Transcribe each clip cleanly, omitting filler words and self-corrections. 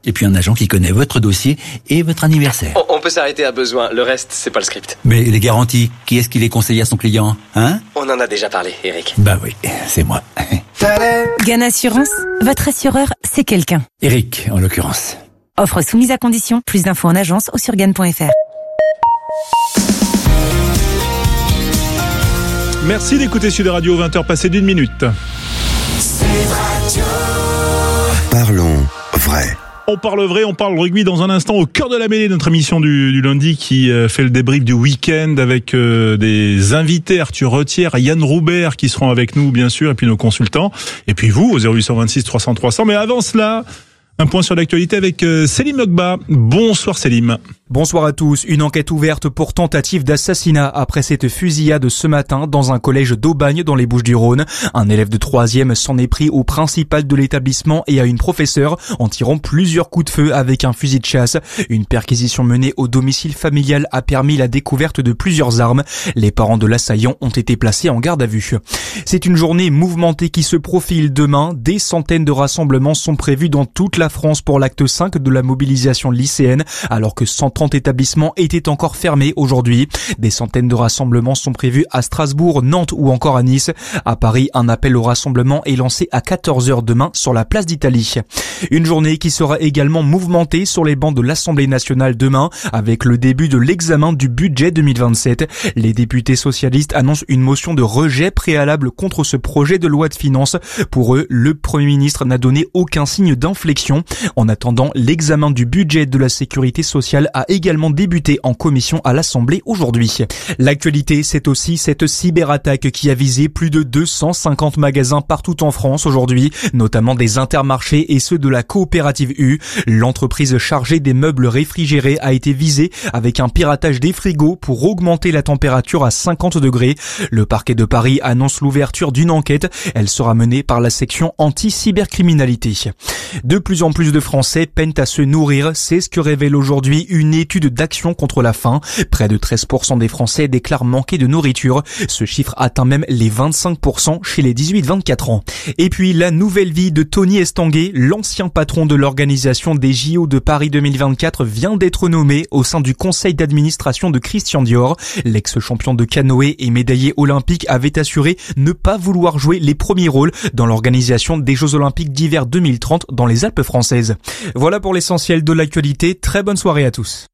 Et puis un agent qui connaît votre dossier et votre anniversaire. On peut s'arrêter à besoin, le reste, c'est pas le script. Mais les garanties, qui est-ce qui les conseille à son client, hein? On en a déjà parlé, Eric. Bah oui, c'est moi. Gann Assurance, votre assureur, c'est quelqu'un. Eric, en l'occurrence. Offre soumise à condition, plus d'infos en agence ou sur gann.fr. Merci d'écouter Sud Radio, 20h passées d'1 minute. Parlons vrai. On parle vrai, on parle rugby dans un instant au cœur de la mêlée, notre émission du lundi qui fait le débrief du week-end avec des invités, Arthur Retière, Yann Roubert qui seront avec nous bien sûr, et puis nos consultants, et puis vous au 0826 300 300. Mais avant cela, un point sur l'actualité avec Selim Ogba. Bonsoir Selim. Bonsoir à tous. Une enquête ouverte pour tentative d'assassinat après cette fusillade ce matin dans un collège d'Aubagne dans les Bouches-du-Rhône. Un élève de 3e s'en est pris au principal de l'établissement et à une professeure en tirant plusieurs coups de feu avec un fusil de chasse. Une perquisition menée au domicile familial a permis la découverte de plusieurs armes. Les parents de l'assaillant ont été placés en garde à vue. C'est une journée mouvementée qui se profile demain. Des centaines de rassemblements sont prévus dans toute la France pour l'acte 5 de la mobilisation lycéenne, alors que 130 établissements étaient encore fermés aujourd'hui. Des centaines de rassemblements sont prévus à Strasbourg, Nantes ou encore à Nice. À Paris, un appel au rassemblement est lancé à 14h demain sur la place d'Italie. Une journée qui sera également mouvementée sur les bancs de l'Assemblée nationale demain, avec le début de l'examen du budget 2027. Les députés socialistes annoncent une motion de rejet préalable contre ce projet de loi de finances. Pour eux, le Premier ministre n'a donné aucun signe d'inflexion. En attendant, l'examen du budget de la sécurité sociale a également débuté en commission à l'Assemblée aujourd'hui. L'actualité, c'est aussi cette cyberattaque qui a visé plus de 250 magasins partout en France aujourd'hui, notamment des Intermarchés et ceux de la coopérative U. L'entreprise chargée des meubles réfrigérés a été visée avec un piratage des frigos pour augmenter la température à 50 degrés. Le parquet de Paris annonce l'ouverture d'une enquête. Elle sera menée par la section anti-cybercriminalité. De plus en plus de Français peinent à se nourrir, c'est ce que révèle aujourd'hui une étude d'Action contre la faim. Près de 13% des Français déclarent manquer de nourriture. Ce chiffre atteint même les 25% chez les 18-24 ans. Et puis la nouvelle vie de Tony Estanguet, l'ancien patron de l'organisation des JO de Paris 2024, vient d'être nommé au sein du conseil d'administration de Christian Dior. L'ex-champion de canoë et médaillé olympique avait assuré ne pas vouloir jouer les premiers rôles dans l'organisation des Jeux Olympiques d'hiver 2030 dans les Alpes françaises. Voilà pour l'essentiel de l'actualité. Très bonne soirée à tous.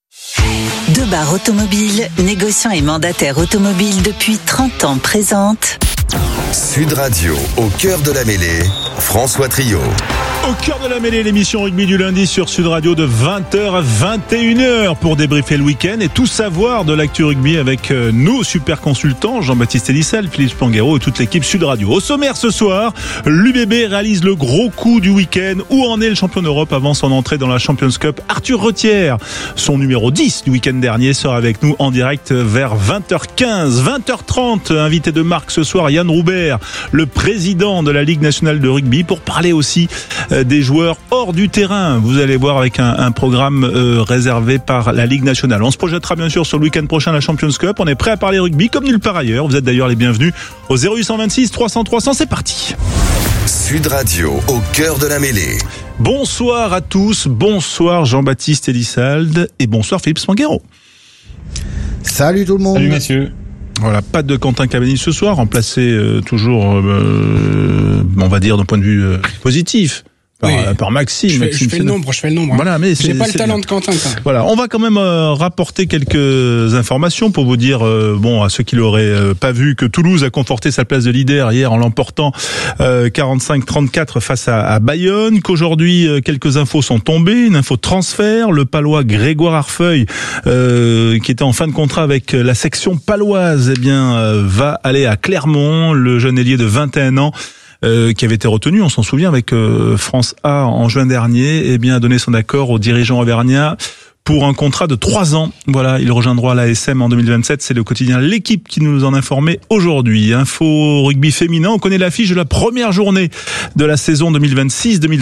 Debar Automobile, négociant et mandataire automobile depuis 30 ans, présente Sud Radio, au cœur de la mêlée, François Trio. Au cœur de la mêlée, l'émission rugby du lundi sur Sud Radio de 20h à 21h pour débriefer le week-end et tout savoir de l'actu rugby avec nos super consultants, Jean-Baptiste Elissal, Philippe Spanghero et toute l'équipe Sud Radio. Au sommaire ce soir, l'UBB réalise le gros coup du week-end. Où en est le champion d'Europe avant son entrée dans la Champions Cup? Arthur Retière, son numéro 10 du week-end dernier, sera avec nous en direct vers 20h15. 20h30, invité de marque ce soir, Yann Roubert, le président de la Ligue nationale de rugby, pour parler aussi des joueurs hors du terrain. Vous allez voir avec un programme réservé par la Ligue nationale. On se projettera bien sûr sur le week-end prochain la Champions Cup. On est prêt à parler rugby comme nulle part ailleurs. Vous êtes d'ailleurs les bienvenus au 0826 300 300. C'est parti. Sud Radio, au cœur de la mêlée. Bonsoir à tous. Bonsoir Jean-Baptiste Elissald et bonsoir Philippe Spanghero. Salut tout le monde. Salut messieurs. Voilà, pas de Quentin Cavani ce soir, remplacé toujours, on va dire d'un point de vue positif. Par Maxime. Je fais le nombre. Voilà, mais j'ai pas le talent de Quentin. Voilà, on va quand même rapporter quelques informations pour vous dire, à ceux qui l'auraient pas vu, que Toulouse a conforté sa place de leader hier en l'emportant 45-34 face à Bayonne, qu'aujourd'hui quelques infos sont tombées, une info transfert, le Palois Grégoire Arfeuil, qui était en fin de contrat avec la section paloise, va aller à Clermont, le jeune ailier de 21 ans. Qui avait été retenu, on s'en souvient, avec France A en juin dernier, a donné son accord aux dirigeants auvergnats pour un contrat de 3 ans. Voilà, il rejoindra l'ASM en 2027. C'est le quotidien L'Équipe qui nous en informait aujourd'hui. Info rugby féminin, on connaît l'affiche de la première journée de la saison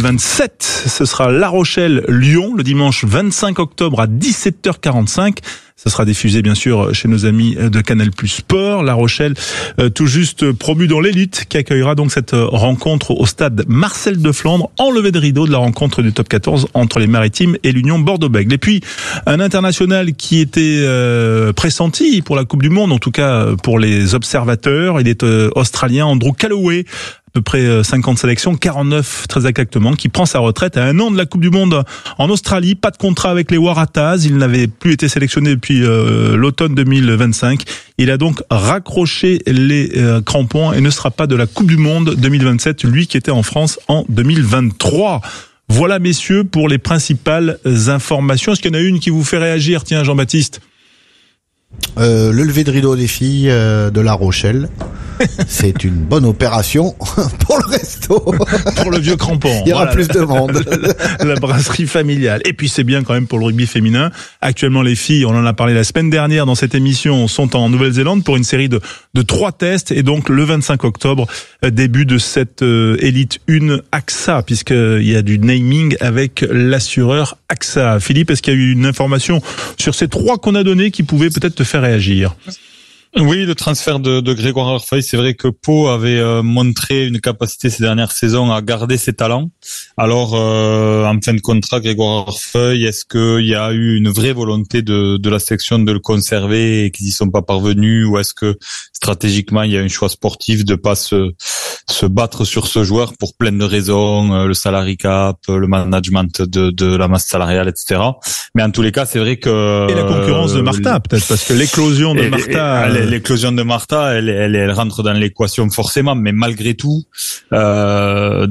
2026-2027. Ce sera La Rochelle-Lyon le dimanche 25 octobre à 17h45. Ça sera diffusé bien sûr chez nos amis de Canal+ Sport. La Rochelle, tout juste promu dans l'élite, qui accueillera donc cette rencontre au stade Marcel de Flandre, en levée de rideau de la rencontre du top 14 entre les Maritimes et l'Union Bordeaux-Bègles. Et puis un international qui était pressenti pour la Coupe du Monde, en tout cas pour les observateurs. Il est australien, Andrew Callaway. À peu près 50 sélections, 49 très exactement, qui prend sa retraite à 1 an de la Coupe du Monde en Australie. Pas de contrat avec les Waratahs, il n'avait plus été sélectionné depuis l'automne 2025. Il a donc raccroché les crampons et ne sera pas de la Coupe du Monde 2027, lui qui était en France en 2023. Voilà messieurs pour les principales informations. Est-ce qu'il y en a une qui vous fait réagir? Tiens Jean-Baptiste. Le lever de rideau des filles de La Rochelle. C'est une bonne opération pour le resto. Pour le vieux crampon. Il y aura plus de monde. La brasserie familiale. Et puis c'est bien quand même pour le rugby féminin. Actuellement les filles, on en a parlé la semaine dernière dans cette émission, sont en Nouvelle-Zélande pour une série de 3 tests. Et donc le 25 octobre, début de cette Elite 1 AXA, puisqu'il y a du naming avec l'assureur AXA. Philippe, est-ce qu'il y a eu une information sur ces 3 qu'on a données qui pouvaient peut-être te faire réagir? Oui, le transfert de Grégoire Arfeuil, c'est vrai que Pau avait montré une capacité ces dernières saisons à garder ses talents. Alors, en fin de contrat, Grégoire Arfeuil, est-ce qu'il y a eu une vraie volonté de la sélection de le conserver et qu'ils n'y sont pas parvenus, ou est-ce que stratégiquement il y a un choix sportif de pas se battre sur ce joueur pour plein de raisons, le salary cap, le management de la masse salariale, etc. Mais en tous les cas, c'est vrai que... Et la concurrence de Martha, peut-être, parce que l'éclosion de Martha... L'éclosion de Martha, elle rentre dans l'équation forcément, mais malgré tout, dans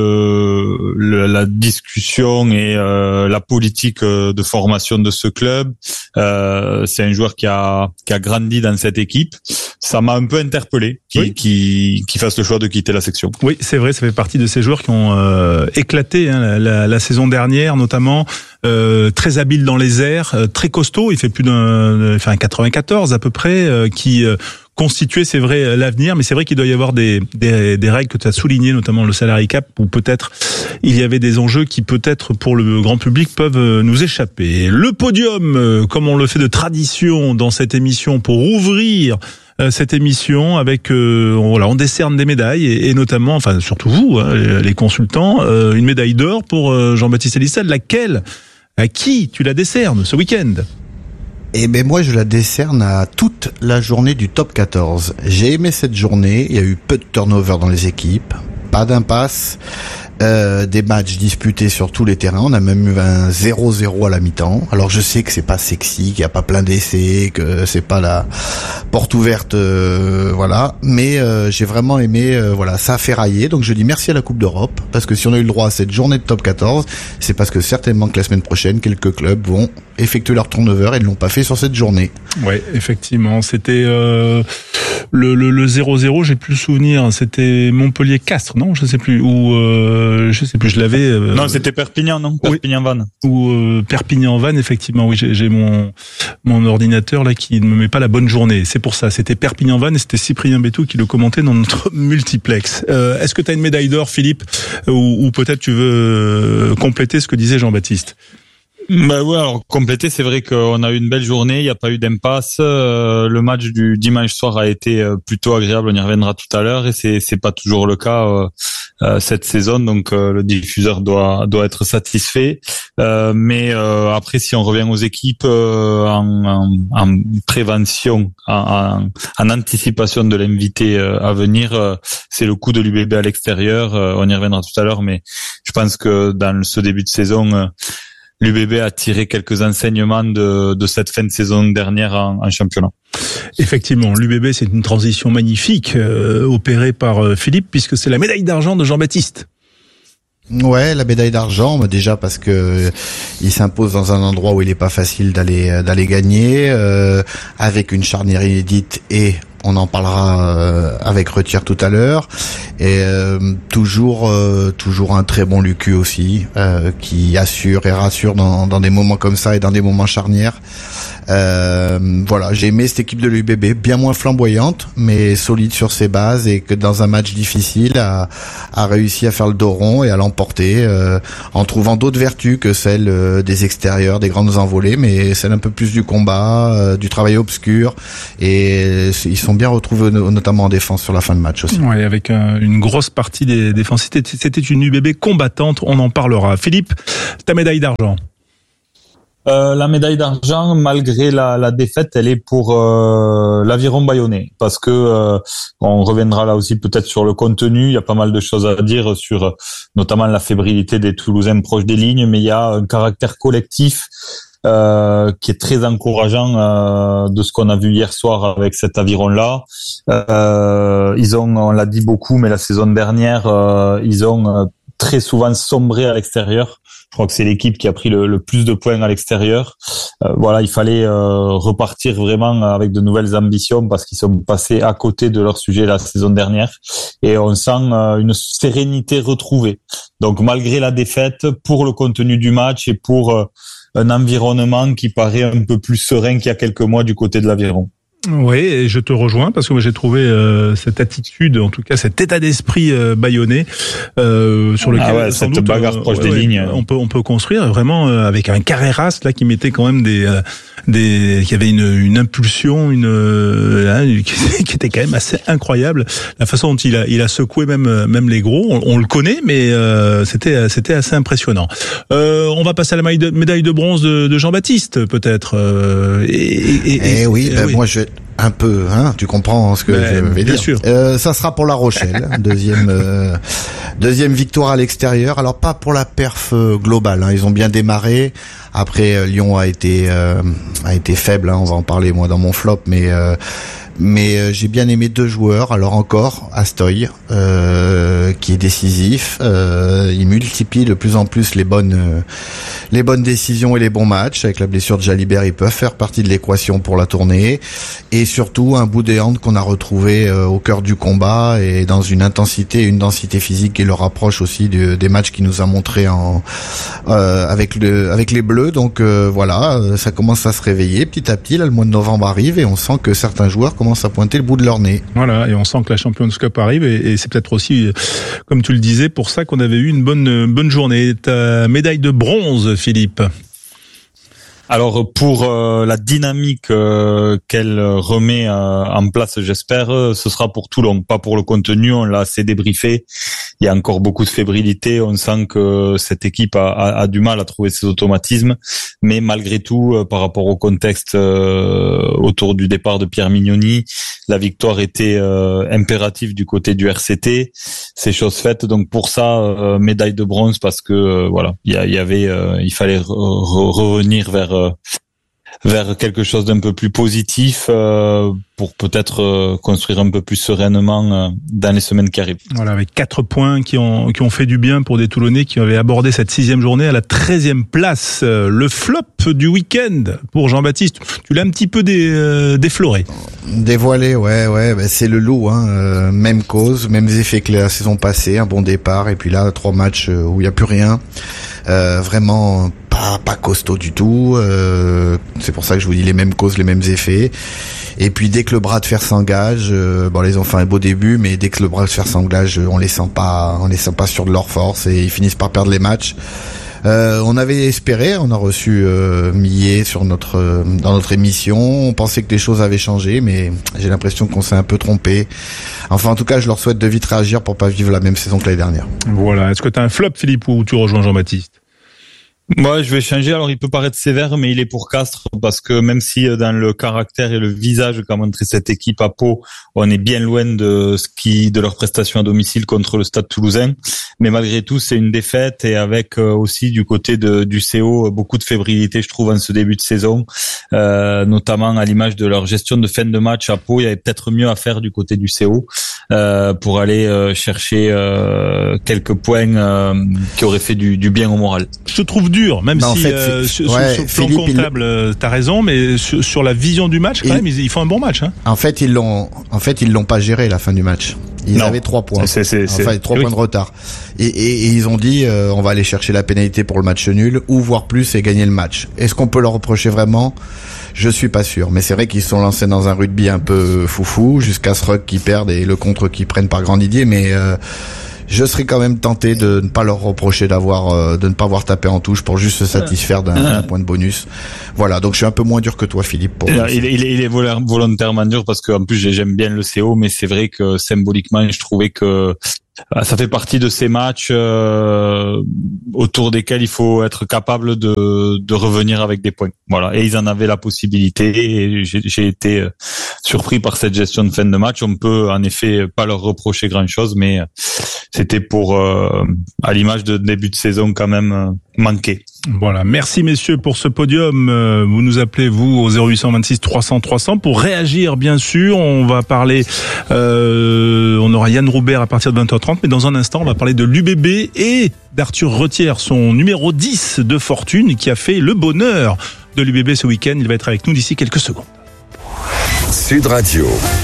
la discussion et la politique de formation de ce club, c'est un joueur qui a grandi dans cette équipe. Ça m'a un peu interpellé qui fasse le choix de quitter la section. Oui, c'est vrai, ça fait partie de ces joueurs qui ont éclaté la saison dernière, notamment très habile dans les airs, très costaud. Il fait plus un 94 à peu près, qui constituait, c'est vrai, l'avenir, mais c'est vrai qu'il doit y avoir des règles que tu as soulignées, notamment le salary cap, où peut-être il y avait des enjeux qui peut-être pour le grand public peuvent nous échapper. Le podium, comme on le fait de tradition dans cette émission pour ouvrir cette émission avec on décerne des médailles et notamment, enfin surtout vous, les consultants, une médaille d'or pour Jean-Baptiste Elissal, laquelle, à qui tu la décernes ce week-end? Eh ben moi je la décerne à toute la journée du top 14. J'ai aimé cette journée, il y a eu peu de turnover dans les équipes, pas d'impasse, des matchs disputés sur tous les terrains. On a même eu un 0-0 à la mi-temps. Alors je sais que c'est pas sexy, qu'il y a pas plein d'essais, que c'est pas la porte ouverte, voilà. Mais j'ai vraiment aimé, ça a fait railler. Donc je dis merci à la Coupe d'Europe, parce que si on a eu le droit à cette journée de top 14, c'est parce que certainement que la semaine prochaine, quelques clubs vont effectuer leur turnover et ne l'ont pas fait sur cette journée. Ouais, effectivement, c'était le 0-0, j'ai plus le souvenir, c'était Montpellier-Castres, non, je sais plus, ou je sais plus, je l'avais non, c'était Perpignan, non, Perpignan-Vannes. Ou Perpignan-Vannes, effectivement, oui, j'ai mon ordinateur là qui ne me met pas la bonne journée. C'est pour ça, c'était Perpignan-Vannes et c'était Cyprien Bétou qui le commentait dans notre multiplex. Est-ce que tu as une médaille d'or, Philippe, ou peut-être tu veux compléter ce que disait Jean-Baptiste? Bah ouais, alors compléter, c'est vrai qu'on a eu une belle journée, il n'y a pas eu d'impasse. Le match du dimanche soir a été plutôt agréable, on y reviendra tout à l'heure, et c'est pas toujours le cas cette saison, donc le diffuseur doit être satisfait. Mais après, si on revient aux équipes en prévention, en anticipation de l'invité à venir, c'est le coup de l'UBB à l'extérieur. On y reviendra tout à l'heure, mais je pense que dans ce début de saison, l'UBB a tiré quelques enseignements de cette fin de saison dernière en championnat. Effectivement, l'UBB, c'est une transition magnifique opérée par Philippe, puisque c'est la médaille d'argent de Jean-Baptiste. Ouais, la médaille d'argent, déjà parce que il s'impose dans un endroit où il est pas facile d'aller gagner, avec une charnière inédite et On en parlera avec Retière tout à l'heure. Et toujours un très bon Lucu aussi, qui assure et rassure dans des moments comme ça et dans des moments charnières. Voilà, j'ai aimé cette équipe de l'UBB, bien moins flamboyante, mais solide sur ses bases, et que dans un match difficile a réussi à faire le dos rond et à l'emporter, en trouvant d'autres vertus que celles des extérieurs, des grandes envolées, mais celle un peu plus du combat, du travail obscur, et ils sont bien retrouvés notamment en défense sur la fin de match aussi. Ouais, avec une grosse partie des défenses. C'était une UBB combattante, on en parlera. Philippe, ta médaille d'argent. La médaille d'argent, malgré la défaite, elle est pour l'Aviron Bayonnais, parce que on reviendra là aussi peut-être sur le contenu. Il y a pas mal de choses à dire sur notamment la fébrilité des Toulousains proches des lignes, mais il y a un caractère collectif qui est très encourageant de ce qu'on a vu hier soir avec cet aviron-là. Ils ont, on l'a dit beaucoup, mais la saison dernière, ils ont très souvent sombré à l'extérieur. Je crois que c'est l'équipe qui a pris le plus de points à l'extérieur. Voilà, il fallait repartir vraiment avec de nouvelles ambitions, parce qu'ils sont passés à côté de leur sujet la saison dernière. Et on sent une sérénité retrouvée. Donc malgré la défaite, pour le contenu du match et pour un environnement qui paraît un peu plus serein qu'il y a quelques mois du côté de l'Aviron. Oui, et je te rejoins, parce que moi j'ai trouvé cette attitude, en tout cas cet état d'esprit bayonnais, sur lequel sans cette doute, bagarre proche des lignes. On peut construire vraiment avec un Carreras là qui mettait quand même qui avait une impulsion, qui était quand même assez incroyable. La façon dont il a secoué même les gros, on le connaît, mais c'était assez impressionnant. On va passer à la médaille de bronze de Jean-Baptiste peut-être. Oui. Moi je vais un peu, tu comprends ce que je vais dire. Sûr. Ça sera pour La Rochelle, deuxième victoire à l'extérieur. Alors pas pour la perf globale, ils ont bien démarré. Après Lyon a été faible, on va en parler moi dans mon flop, mais j'ai bien aimé deux joueurs. Alors encore Astoy, qui est décisif. Il multiplie de plus en plus les bonnes décisions et les bons matchs. Avec la blessure de Jalibert, ils peuvent faire partie de l'équation pour la tournée. Et surtout un bout des handes qu'on a retrouvé au cœur du combat, et dans une intensité et une densité physique qui le rapproche aussi des matchs qu'il nous a montré avec les Bleus. Donc voilà, ça commence à se réveiller petit à petit. Là, le mois de novembre arrive et on sent que certains joueurs commencent à pointer le bout de leur nez. Voilà, et on sent que la Champions Cup arrive, et c'est peut-être aussi, comme tu le disais, pour ça qu'on avait eu une bonne journée. Ta médaille de bronze, Philippe. Alors pour la dynamique qu'elle remet en place, j'espère, ce sera pour Toulon, pas pour le contenu. On l'a assez débriefé. Il y a encore beaucoup de fébrilité. On sent que cette équipe a du mal à trouver ses automatismes, mais malgré tout, par rapport au contexte autour du départ de Pierre Mignoni, la victoire était impérative du côté du RCT. C'est chose faite. Donc pour ça, médaille de bronze, parce que voilà, il fallait revenir vers quelque chose d'un peu plus positif pour peut-être construire un peu plus sereinement dans les semaines qui arrivent. Voilà, avec 4 points qui ont fait du bien pour des Toulonnais qui avaient abordé cette 6e journée à la 13e place. Le flop du week-end pour Jean-Baptiste, tu l'as un petit peu défloré. Dévoilé, ouais, c'est le loup, même cause, mêmes effets que la saison passée, un bon départ, et puis là 3 matchs où il y a plus rien. Vraiment pas costaud du tout. C'est pour ça que je vous dis les mêmes causes, les mêmes effets. Et puis dès que le bras de fer s'engage, ils ont fait un beau début, mais dès que le bras de fer s'engage, on les sent pas sûrs de leur force, et ils finissent par perdre les matchs. On avait espéré, on a reçu Millet dans notre émission. On pensait que les choses avaient changé, mais j'ai l'impression qu'on s'est un peu trompé. Enfin, en tout cas, je leur souhaite de vite réagir pour pas vivre la même saison que l'année dernière. Voilà. Est-ce que tu as un flop, Philippe, ou tu rejoins Jean-Baptiste? Moi, je vais changer. Alors, il peut paraître sévère, mais il est pour Castres, parce que même si dans le caractère et le visage qu'a montré cette équipe à Pau, on est bien loin de leur prestation à domicile contre le Stade Toulousain. Mais malgré tout, c'est une défaite, et avec aussi du côté du CO beaucoup de fébrilité, je trouve, en ce début de saison, notamment à l'image de leur gestion de fin de match à Pau. Il y avait peut-être mieux à faire du côté du CO. pour aller chercher quelques points qui auraient fait du bien au moral. Je te trouve dur, même si sur le plan comptable, t'as raison, mais sur la vision du match, quand même, ils font un bon match. Hein. En fait, ils l'ont pas géré la fin du match. Ils avaient 3 points. 3 points de retard. Et ils ont dit, on va aller chercher la pénalité pour le match nul, ou voire plus et gagner le match. Est-ce qu'on peut leur reprocher vraiment? Je suis pas sûr. Mais c'est vrai qu'ils se sont lancés dans un rugby un peu foufou, jusqu'à ce ruck qu'ils perdent et le contre qu'ils prennent par Grandidier, mais, je serais quand même tenté de ne pas leur reprocher de ne pas avoir tapé en touche pour juste se satisfaire d'un point de bonus. Voilà, donc je suis un peu moins dur que toi, Philippe. Il est volontairement dur parce que en plus j'aime bien le CO, mais c'est vrai que symboliquement je trouvais que ça fait partie de ces matchs autour desquels il faut être capable de revenir avec des points. Voilà, et ils en avaient la possibilité. Et j'ai été surpris par cette gestion de fin de match. On peut en effet pas leur reprocher grand-chose, mais c'était pour à l'image de début de saison quand même manqué. Voilà, merci messieurs pour ce podium. Vous nous appelez vous au 0826 300 300 pour réagir bien sûr. On va parler, on aura Yann Roubert à partir de 20h30, mais dans un instant on va parler de l'UBB et d'Arthur Retière, son numéro 10 de fortune qui a fait le bonheur de l'UBB ce week-end. Il va être avec nous d'ici quelques secondes. Sud Radio.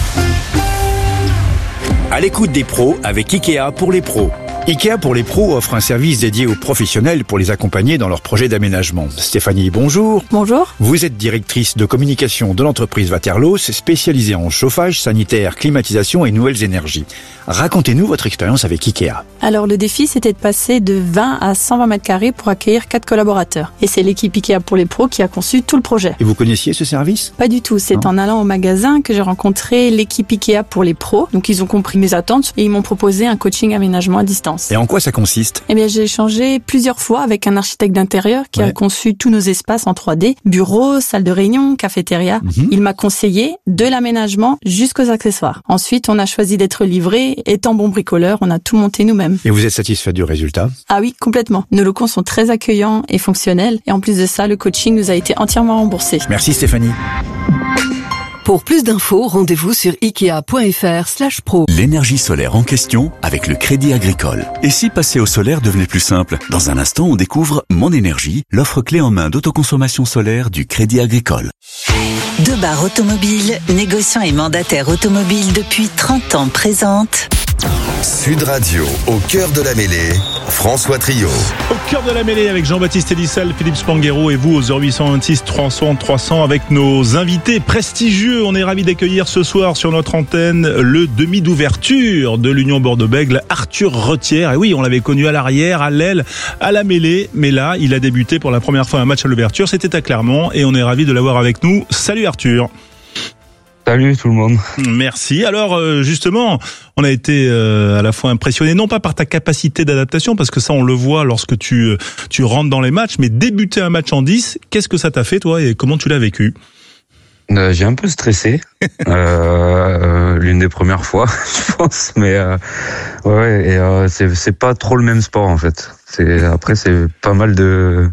À l'écoute des pros avec Ikea pour les pros. Ikea pour les pros offre un service dédié aux professionnels pour les accompagner dans leurs projets d'aménagement. Stéphanie, bonjour. Bonjour. Vous êtes directrice de communication de l'entreprise Waterlos, spécialisée en chauffage, sanitaire, climatisation et nouvelles énergies. Racontez-nous votre expérience avec Ikea. Alors le défi, c'était de passer de 20 à 120 mètres carrés pour accueillir 4 collaborateurs. Et c'est l'équipe Ikea pour les pros qui a conçu tout le projet. Et vous connaissiez ce service ? Pas du tout. C'est en allant au magasin que j'ai rencontré l'équipe Ikea pour les pros. Donc ils ont compris mes attentes et ils m'ont proposé un coaching aménagement à distance. Et en quoi ça consiste ? Eh bien, j'ai échangé plusieurs fois avec un architecte d'intérieur qui a conçu tous nos espaces en 3D. Bureau, salle de réunion, cafétéria. Il m'a conseillé de l'aménagement jusqu'aux accessoires. Ensuite, on a choisi d'être livré. Étant bon bricoleur, on a tout monté nous-mêmes. Et vous êtes satisfait du résultat ? Ah oui, complètement. Nos locaux sont très accueillants et fonctionnels. Et en plus de ça, le coaching nous a été entièrement remboursé. Merci Stéphanie. Pour plus d'infos, rendez-vous sur ikea.fr/pro. L'énergie solaire en question avec le Crédit Agricole. Et si passer au solaire devenait plus simple ? Dans un instant, on découvre Mon Énergie, l'offre clé en main d'autoconsommation solaire du Crédit Agricole. Debar Automobile, négociant et mandataire automobile depuis 30 ans, présente Sud Radio, au cœur de la mêlée, François Trio. Au cœur de la mêlée avec Jean-Baptiste Elissal, Philippe Spanghero et vous au 0826 300 300 avec nos invités prestigieux. On est ravis d'accueillir ce soir sur notre antenne le demi d'ouverture de l'Union Bordeaux-Bègles, Arthur Retière. Et oui, on l'avait connu à l'arrière, à l'aile, à la mêlée. Mais là, il a débuté pour la première fois un match à l'ouverture. C'était à Clermont et on est ravis de l'avoir avec nous. Salut Arthur. Salut tout le monde. Merci. Alors justement, on a été à la fois impressionné, non pas par ta capacité d'adaptation, parce que ça on le voit lorsque tu rentres dans les matchs, mais débuter un match en 10, qu'est-ce que ça t'a fait toi et comment tu l'as vécu ? J'ai un peu stressé, l'une des premières fois, je pense, mais c'est pas trop le même sport en fait. Après c'est pas mal de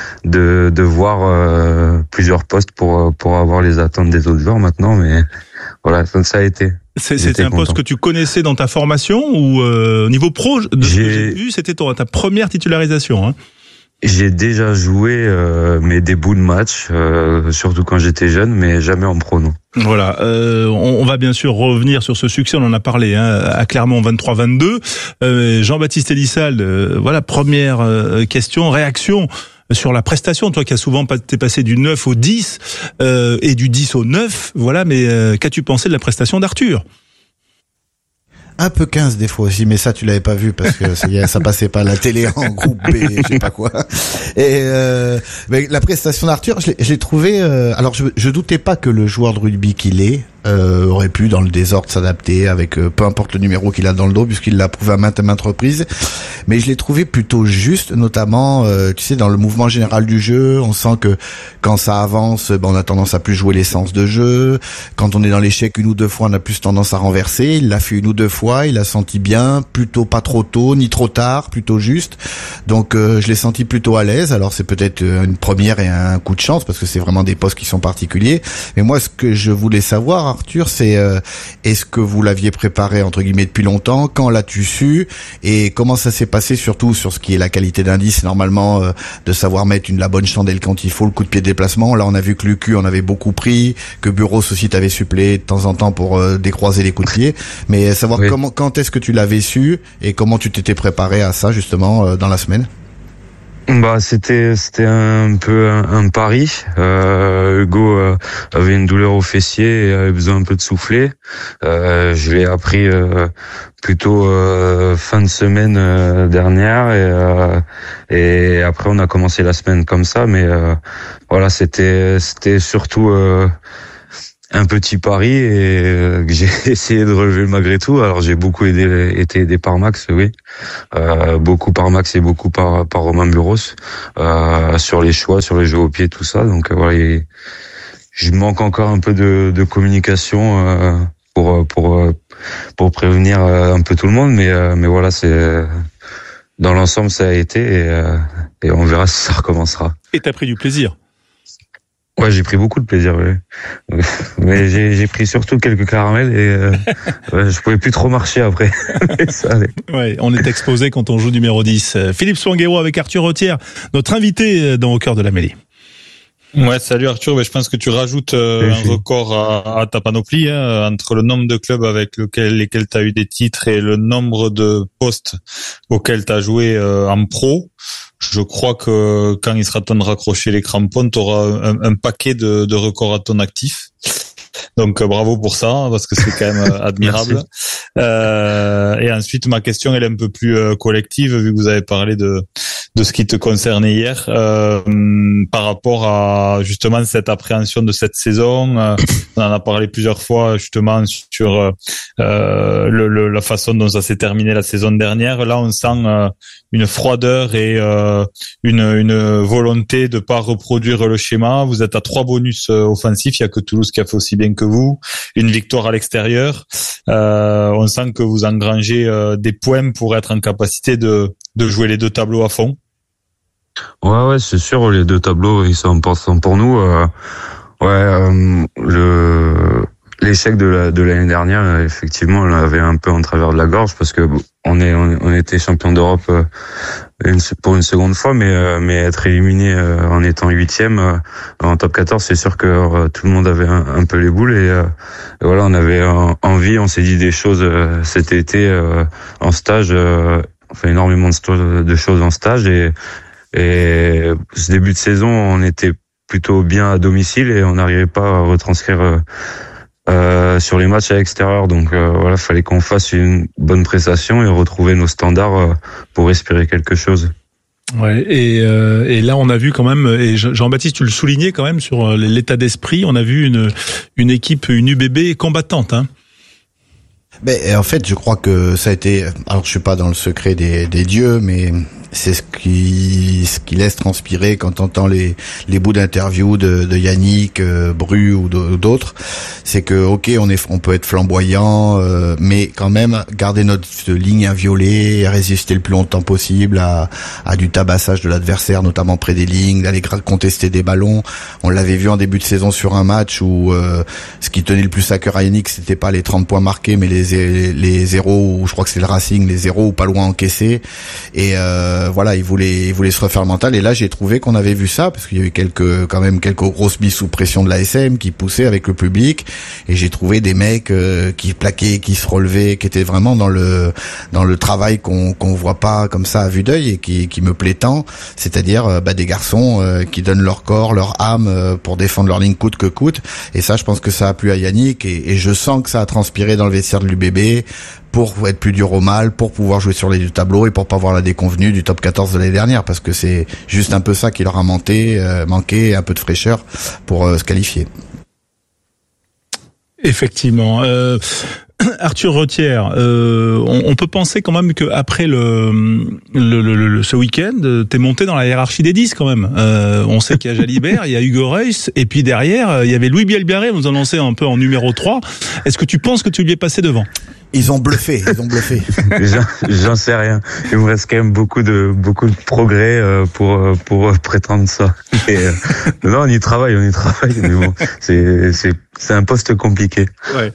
voir plusieurs postes pour avoir les attentes des autres joueurs maintenant, mais voilà, ça a été. C'était un poste que tu connaissais dans ta formation ou au niveau pro, de ce que j'ai vu, c'était ta première titularisation, hein. J'ai déjà joué mais des bouts de match, surtout quand j'étais jeune, mais jamais en pro, non. Voilà, on va bien sûr revenir sur ce succès, on en a parlé à Clermont 23-22. Jean-Baptiste Elissal, voilà, première question, réaction sur la prestation, toi qui as souvent t'es passé du 9 au 10 et du 10 au 9, voilà, mais qu'as-tu pensé de la prestation d'Arthur ? Un peu 15 des fois aussi, mais ça tu l'avais pas vu parce que ça passait pas à la télé en groupe B, je sais pas quoi. Et mais la prestation d'Arthur, je l'ai trouvé. Alors je doutais pas que le joueur de rugby qu'il est aurait pu dans le désordre s'adapter avec peu importe le numéro qu'il a dans le dos, puisqu'il l'a prouvé à maintes reprises. Mais je l'ai trouvé plutôt juste, notamment tu sais, dans le mouvement général du jeu. On sent que quand ça avance, on a tendance à plus jouer l'essence de jeu. Quand on est dans l'échec une ou deux fois, on a plus tendance à renverser. Il l'a fait une ou deux fois. Il a senti bien, plutôt pas trop tôt ni trop tard, plutôt juste. Donc je l'ai senti plutôt à l'aise. Alors c'est peut-être une première et un coup de chance parce que c'est vraiment des postes qui sont particuliers. Mais moi ce que je voulais savoir Arthur, c'est est-ce que vous l'aviez préparé entre guillemets depuis longtemps? Quand l'as-tu su? Et comment ça s'est passé, surtout sur ce qui est la qualité d'indice, normalement de savoir mettre la bonne chandelle quand il faut, le coup de pied de déplacement. Là, on a vu que Lucu en avait beaucoup pris, que Buros aussi t'avait suppléé de temps en temps pour décroiser les coups de pied. Mais savoir quand est-ce que tu l'avais su et comment tu t'étais préparé à ça justement dans la semaine? Bah c'était un peu un pari. Hugo avait une douleur au fessier et avait besoin un peu de souffler. Je l'ai appris plutôt fin de semaine dernière et après on a commencé la semaine comme ça. Mais voilà, c'était surtout un petit pari et que j'ai essayé de relever malgré tout. Alors j'ai beaucoup été aidé par Max, oui, beaucoup par Max et beaucoup par Romain Buros sur les choix, sur les jeux au pied, tout ça. Donc voilà, je manque encore un peu de communication pour prévenir un peu tout le monde, mais voilà, c'est dans l'ensemble ça a été et on verra si ça recommencera. Et t'as pris du plaisir? Ouais, j'ai pris beaucoup de plaisir, oui. Mais j'ai pris surtout quelques caramels et je pouvais plus trop marcher après. Mais ça allait. Ouais, on est exposé quand on joue numéro 10. Philippe Spanghero avec Arthur Rothière, notre invité dans Au cœur de la mêlée. Ouais, salut Arthur. Je pense que tu rajoutes un record à ta panoplie, entre le nombre de clubs avec lesquels tu as eu des titres et le nombre de postes auxquels tu as joué en pro. Je crois que quand il sera temps de raccrocher les crampons, tu auras un paquet de records à ton actif. Donc bravo pour ça, parce que c'est quand même admirable. Et ensuite, ma question elle est un peu plus collective, vu que vous avez parlé de ce qui te concernait hier, par rapport à justement cette appréhension de cette saison. On en a parlé plusieurs fois justement sur la façon dont ça s'est terminé la saison dernière. Là, on sent une froideur et une volonté de pas reproduire le schéma. Vous êtes à 3 bonus offensifs, il y a que Toulouse qui a fait aussi bien que vous, une victoire à l'extérieur. On sent que vous engrangez des points pour être en capacité de jouer les 2 tableaux à fond. Ouais, c'est sûr, les 2 tableaux ils sont importants pour nous. L'échec de l'année dernière, effectivement, on l'avait un peu en travers de la gorge parce que on était champion d'Europe pour une seconde fois, mais être éliminé en étant 8e en top 14, c'est sûr que tout le monde avait un peu les boules et voilà, on avait envie, on s'est dit des choses cet été en stage, on fait énormément de choses en stage et ce début de saison, on était plutôt bien à domicile et on n'arrivait pas à retranscrire sur les matchs à l'extérieur. Donc voilà, fallait qu'on fasse une bonne prestation et retrouver nos standards pour espérer quelque chose. Ouais, et là on a vu quand même, et Jean-Baptiste tu le soulignais quand même sur l'état d'esprit, on a vu une équipe, une UBB combattante, hein. En fait, je crois que ça a été, alors je suis pas dans le secret des dieux, mais c'est ce qui laisse transpirer quand on entend les bouts d'interview de Yannick, Bru ou d'autres. C'est que ok, on peut être flamboyant, mais quand même garder notre ligne inviolée et résister le plus longtemps possible à du tabassage de l'adversaire, notamment près des lignes, d'aller contester des ballons. On l'avait vu en début de saison sur un match où ce qui tenait le plus à cœur à Yannick, c'était pas les 30 points marqués, mais les zéros, ou je crois que c'est le Racing, les zéros ou pas loin encaissés. Et voilà, il voulait se refaire le mental. Et là, j'ai trouvé qu'on avait vu ça, parce qu'il y a eu quelques grosses billes sous pression de l'ASM qui poussaient avec le public. Et j'ai trouvé des mecs qui plaquaient, qui se relevaient, qui étaient vraiment dans le travail qu'on voit pas comme ça à vue d'œil et qui me plaît tant. C'est-à-dire des garçons qui donnent leur corps, leur âme pour défendre leur ligne coûte que coûte. Et ça, je pense que ça a plu à Yannick. Et je sens que ça a transpiré dans le vestiaire de l'UBB pour être plus dur au mal, pour pouvoir jouer sur les 2 tableaux et pour pas avoir la déconvenue du top 14 de l'année dernière, parce que c'est juste un peu ça qui leur a manqué, un peu de fraîcheur pour se qualifier. Effectivement. Arthur Rothière, on peut penser quand même que après ce week-end, t'es monté dans la hiérarchie des 10 quand même. On sait qu'il y a Jalibert, il y a Hugo Reus, et puis derrière, il y avait Louis Bielbiarré, on nous a lancé un peu en numéro 3. Est-ce que tu penses que tu lui es passé devant? Ils ont bluffé. J'en sais rien. Il me reste quand même beaucoup de progrès pour prétendre ça. Et, non, on y travaille. Mais bon, c'est c'est un poste compliqué. Ouais.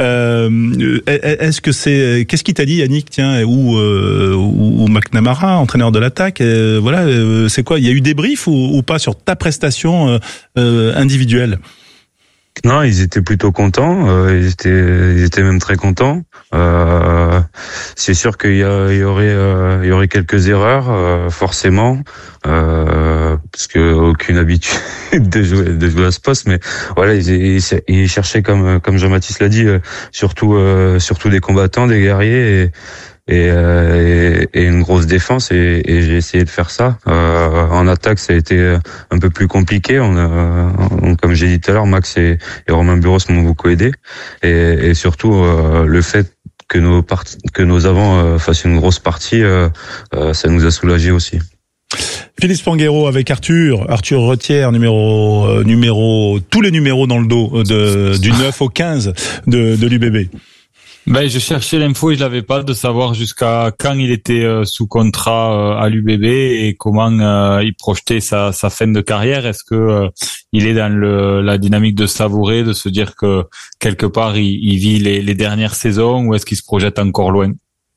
Qu'est-ce qu'il t'a dit, Yannick, tiens, ou McNamara, entraîneur de l'attaque, c'est quoi? Il y a eu des briefs ou pas sur ta prestation individuelle? Non, ils étaient plutôt contents. Ils étaient même très contents. C'est sûr qu'il y aurait quelques erreurs, forcément, parce que aucune habitude de jouer à ce poste. Mais voilà, ils cherchaient, comme Jean-Baptiste l'a dit, surtout des combattants, des guerriers et une grosse défense, et j'ai essayé de faire ça. En attaque, ça a été un peu plus compliqué. Comme j'ai dit tout à l'heure, Max et Romain Buros m'ont beaucoup aidé, et surtout le fait que nos avants fassent une grosse partie, ça nous a soulagés aussi. Philippe Spanghero avec Arthur Retière, numéro tous les numéros dans le dos du 9 au 15 de l'UBB. Je cherchais l'info et je l'avais pas, de savoir jusqu'à quand il était sous contrat à l'UBB et comment il projetait sa fin de carrière. Est-ce que il est dans la dynamique de savourer, de se dire que quelque part il vit les dernières saisons, ou est-ce qu'il se projette encore loin?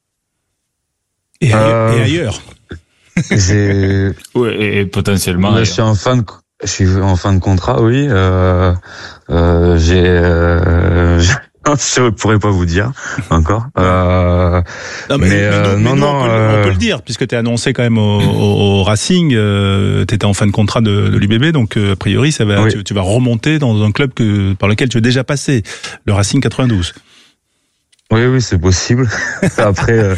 Et ailleurs. Oui, et potentiellement. Là, je suis en fin de contrat, oui. Je pourrais pas vous dire encore. On peut le dire, puisque t'es annoncé quand même au Racing. T'étais en fin de contrat de l'UBB, donc a priori ça va. Oui. Tu vas remonter dans un club par lequel tu es déjà passé, le Racing 92. Oui, c'est possible. Après,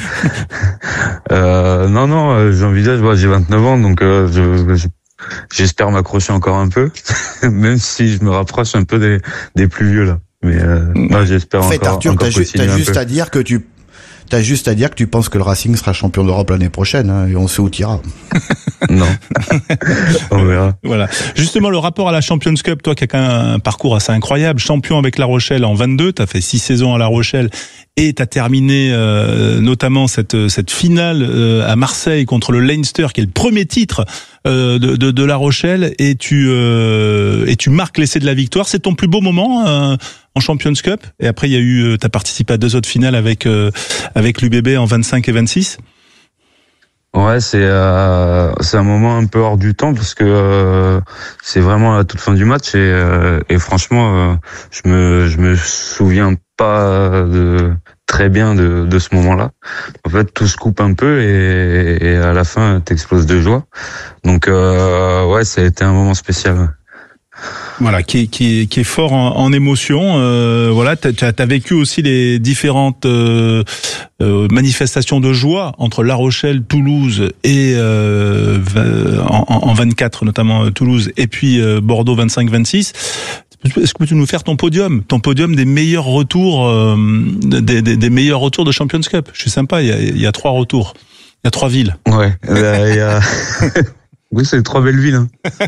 j'envisage. J'ai 29 ans, donc j'espère m'accrocher encore un peu, même si je me rapproche un peu des plus vieux là. Mais j'espère encore. En fait, Arthur, t'as juste à dire que tu penses que le Racing sera champion d'Europe l'année prochaine, hein, et on sait où t'iras. Non. On verra. Voilà. Justement, le rapport à la Champions Cup, toi qui as quand même un parcours assez incroyable, champion avec La Rochelle en 22, t'as fait 6 saisons à La Rochelle et t'as terminé notamment cette finale à Marseille contre le Leinster, qui est le premier titre de La Rochelle, et tu marques l'essai de la victoire. C'est ton plus beau moment en Champions Cup. Et après, t'as participé à 2 autres finales avec l'UBB en 25 et 26. Ouais, c'est un moment un peu hors du temps, parce que c'est vraiment la toute fin du match, et franchement, je me souviens pas très bien de ce moment-là. En fait, tout se coupe un peu, et à la fin, t'exploses de joie. Donc ça a été un moment spécial. Voilà, qui est fort en émotion. T'as vécu aussi les différentes manifestations de joie entre La Rochelle, Toulouse et en 24, notamment Toulouse, et puis Bordeaux 25-26. Est-ce que tu peux nous faire ton podium des meilleurs retours, des meilleurs retours de Champions Cup? Je suis sympa. Il y a 3 retours. Il y a 3 villes. Ouais. Il y a. Oui, c'est 3 belles villes. Hein.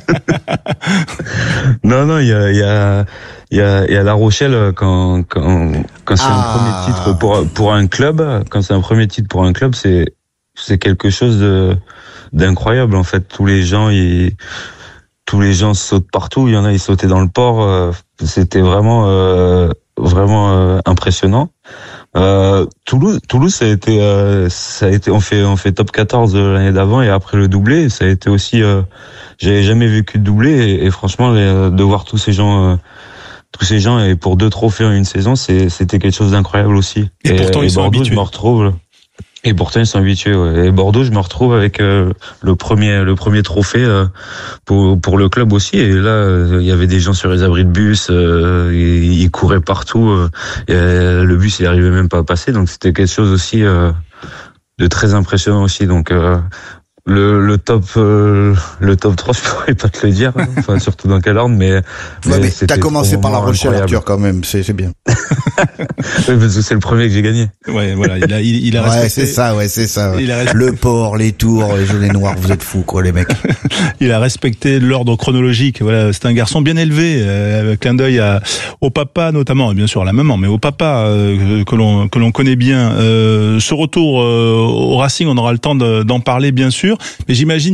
Non, il y a La Rochelle quand c'est un premier titre pour un club. Quand c'est un premier titre pour un club, c'est quelque chose d'incroyable en fait. Tous les gens sautent partout. Il y en a, ils sautaient dans le port. C'était vraiment impressionnant. Toulouse, ça a été, on fait top 14 l'année d'avant, et après le doublé, ça a été aussi, j'avais jamais vécu de doublé, et franchement, de voir tous ces gens, et pour 2 trophées en une saison, c'était quelque chose d'incroyable aussi. Et pourtant, ils sont Bordeaux, habitués. je me retrouve. Et pourtant, ils sont habitués. Ouais. Et Bordeaux, je me retrouve avec le premier trophée pour le club aussi. Et là, il y avait des gens sur les abris de bus, ils couraient partout. Le bus, il arrivait même pas à passer. Donc, c'était quelque chose aussi de très impressionnant aussi. Donc, le top 3, je pourrais pas te le dire. Enfin, surtout dans quel ordre, mais t'as commencé par La Rochelle, Arthur, quand même. C'est bien. Oui, parce que c'est le premier que j'ai gagné. Ouais, voilà, il a respecté. C'est ça. Le port, les tours, les gelées noires, vous êtes fous, quoi, les mecs. Il a respecté l'ordre chronologique. Voilà, c'est un garçon bien élevé. Clin d'œil au papa, notamment, et bien sûr à la maman, mais au papa que l'on connaît bien. Ce retour au Racing, on aura le temps d'en parler, bien sûr. Mais j'imagine que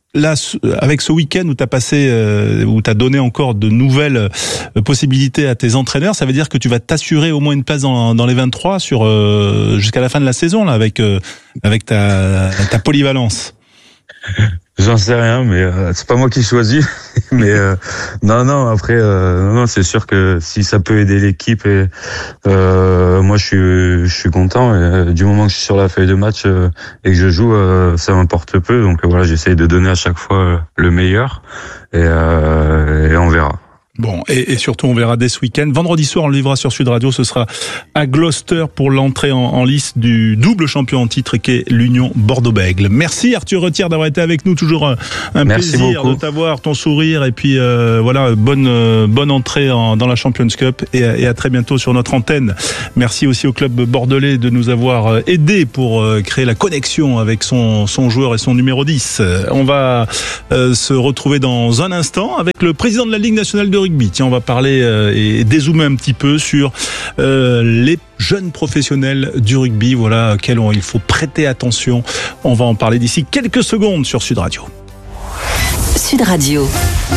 là, avec ce week-end où où t'as donné encore de nouvelles possibilités à tes entraîneurs, ça veut dire que tu vas t'assurer au moins une place dans les 23 jusqu'à la fin de la saison là, avec ta polyvalence. J'en sais rien, mais c'est pas moi qui choisis. Mais non. Après, non, c'est sûr que si ça peut aider l'équipe, et moi je suis content. Et, du moment que je suis sur la feuille de match et que je joue, ça m'importe peu. Donc voilà, j'essaye de donner à chaque fois le meilleur, et on verra. Bon, et surtout, on verra dès ce week-end. Vendredi soir, on le livrera sur Sud Radio. Ce sera à Gloucester pour l'entrée en lice du double champion en titre qu'est l'Union Bordeaux-Bègles. Merci Arthur Retière d'avoir été avec nous. Toujours un plaisir de t'avoir, ton sourire. Et puis voilà, bonne entrée dans la Champions Cup. Et à très bientôt sur notre antenne. Merci aussi au club bordelais de nous avoir aidés pour créer la connexion avec son joueur et son numéro 10. On va se retrouver dans un instant avec le président de la Ligue nationale de rugby. Tiens, on va parler et dézoomer un petit peu sur les jeunes professionnels du rugby, voilà, auxquels il faut prêter attention. On va en parler d'ici quelques secondes sur Sud Radio. Sud Radio.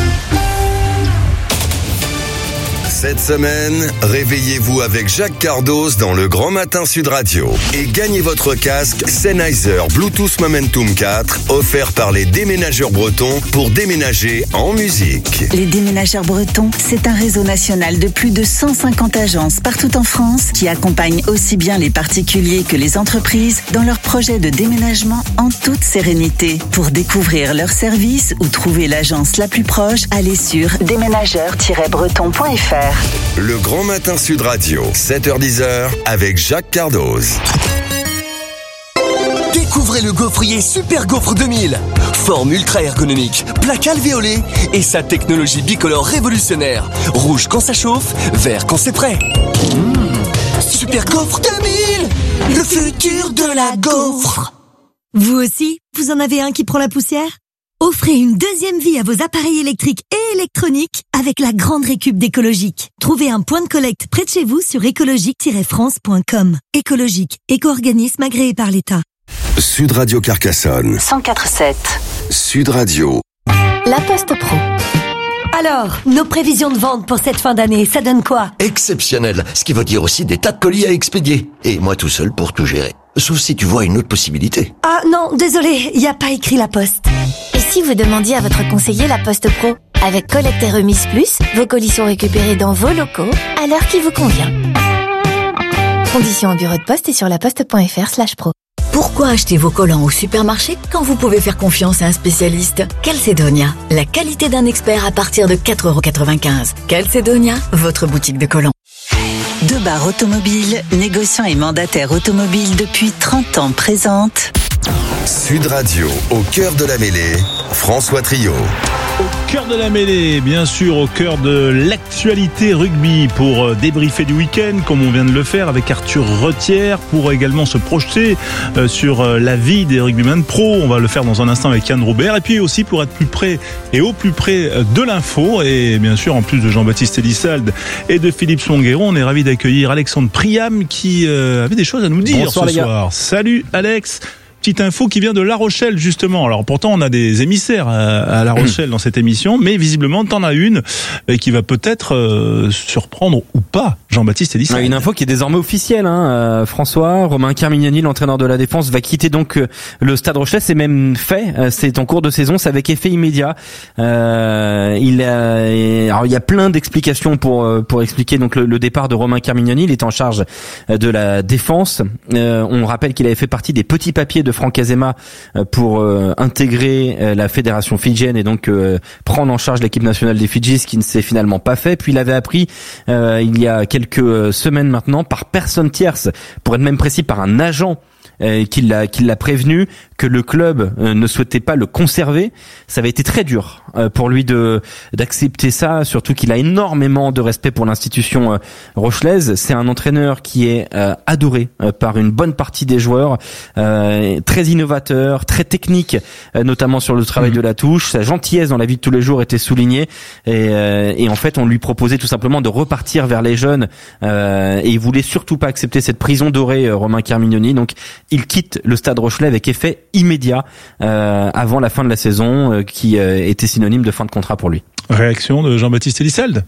Cette semaine, réveillez-vous avec Jacques Cardoz dans le Grand Matin Sud Radio et gagnez votre casque Sennheiser Bluetooth Momentum 4 offert par les déménageurs bretons pour déménager en musique. Les déménageurs bretons, c'est un réseau national de plus de 150 agences partout en France qui accompagnent aussi bien les particuliers que les entreprises dans leurs projets de déménagement en toute sérénité. Pour découvrir leurs services ou trouver l'agence la plus proche, allez sur déménageurs-breton.fr. Le Grand Matin Sud Radio, 7h-10h avec Jacques Cardoz. Découvrez le gaufrier Super Gaufre 2000. Forme ultra ergonomique, plaque alvéolée et sa technologie bicolore révolutionnaire. Rouge quand ça chauffe, vert quand c'est prêt. Super Gaufre 2000, le futur de la gaufre. Vous aussi, vous en avez un qui prend la poussière ? Offrez une deuxième vie à vos appareils électriques et électroniques avec la grande récup d'Écologique. Trouvez un point de collecte près de chez vous sur écologique-france.com. Écologique, éco-organisme agréé par l'État. Sud Radio Carcassonne. 104.7. Sud Radio. La Poste Pro. Alors, nos prévisions de vente pour cette fin d'année, ça donne quoi ? Exceptionnel, ce qui veut dire aussi des tas de colis à expédier. Et moi tout seul pour tout gérer. Sauf si tu vois une autre possibilité. Ah non, désolé, il n'y a pas écrit La Poste. Et si vous demandiez à votre conseiller La Poste Pro ? Avec Collecte et Remise Plus, vos colis sont récupérés dans vos locaux à l'heure qui vous convient. Conditions en bureau de poste et sur laposte.fr/pro. Pourquoi acheter vos collants au supermarché quand vous pouvez faire confiance à un spécialiste ? Calcedonia, la qualité d'un expert à partir de 4,95 €. Calcedonia, votre boutique de collants. Debar Automobile, négociant et mandataire automobile depuis 30 ans, présente Sud Radio, au cœur de la mêlée, François Trio. Au cœur de la mêlée, bien sûr, au cœur de l'actualité rugby pour débriefer du week-end, comme on vient de le faire avec Arthur Retière, pour également se projeter sur la vie des rugbymen pro. On va le faire dans un instant avec Yann Roubert, et puis aussi pour être plus près et au plus près de l'info. Et bien sûr, en plus de Jean-Baptiste Elissalde et de Philippe Songueron, on est ravis d'accueillir Alexandre Priam qui avait des choses à nous dire. Bonsoir, ce soir. Salut Alex. Petite info qui vient de La Rochelle, justement. Alors pourtant, on a des émissaires à La Rochelle dans cette émission, mais visiblement, t'en as une qui va peut-être surprendre ou pas Jean-Baptiste Elissalde. Une info qui est désormais officielle, hein. François, Romain Carmignani, l'entraîneur de la Défense, va quitter donc le Stade Rochelais. C'est même fait. C'est en cours de saison. C'est avec effet immédiat. Alors il y a plein d'explications pour expliquer donc le départ de Romain Carmignani. Il est en charge de la Défense. On rappelle qu'il avait fait partie des petits papiers de Franck Azema pour intégrer la fédération fidjienne et donc prendre en charge l'équipe nationale des Fidji, ce qui ne s'est finalement pas fait. Puis il avait appris il y a quelques semaines maintenant par personne tierce, pour être même précis par un agent qui l'a prévenu que le club ne souhaitait pas le conserver. Ça avait été très dur pour lui d'accepter ça, surtout qu'il a énormément de respect pour l'institution rochelaise. C'est un entraîneur qui est adoré par une bonne partie des joueurs, très innovateur, très technique, notamment sur le travail de la touche. Sa gentillesse dans la vie de tous les jours était soulignée et en fait on lui proposait tout simplement de repartir vers les jeunes et il voulait surtout pas accepter cette prison dorée, Romain Carmignani. Donc il quitte le Stade Rochelais avec effet immédiat avant la fin de la saison, qui était synonyme de fin de contrat pour lui. Réaction de Jean-Baptiste Elissalde?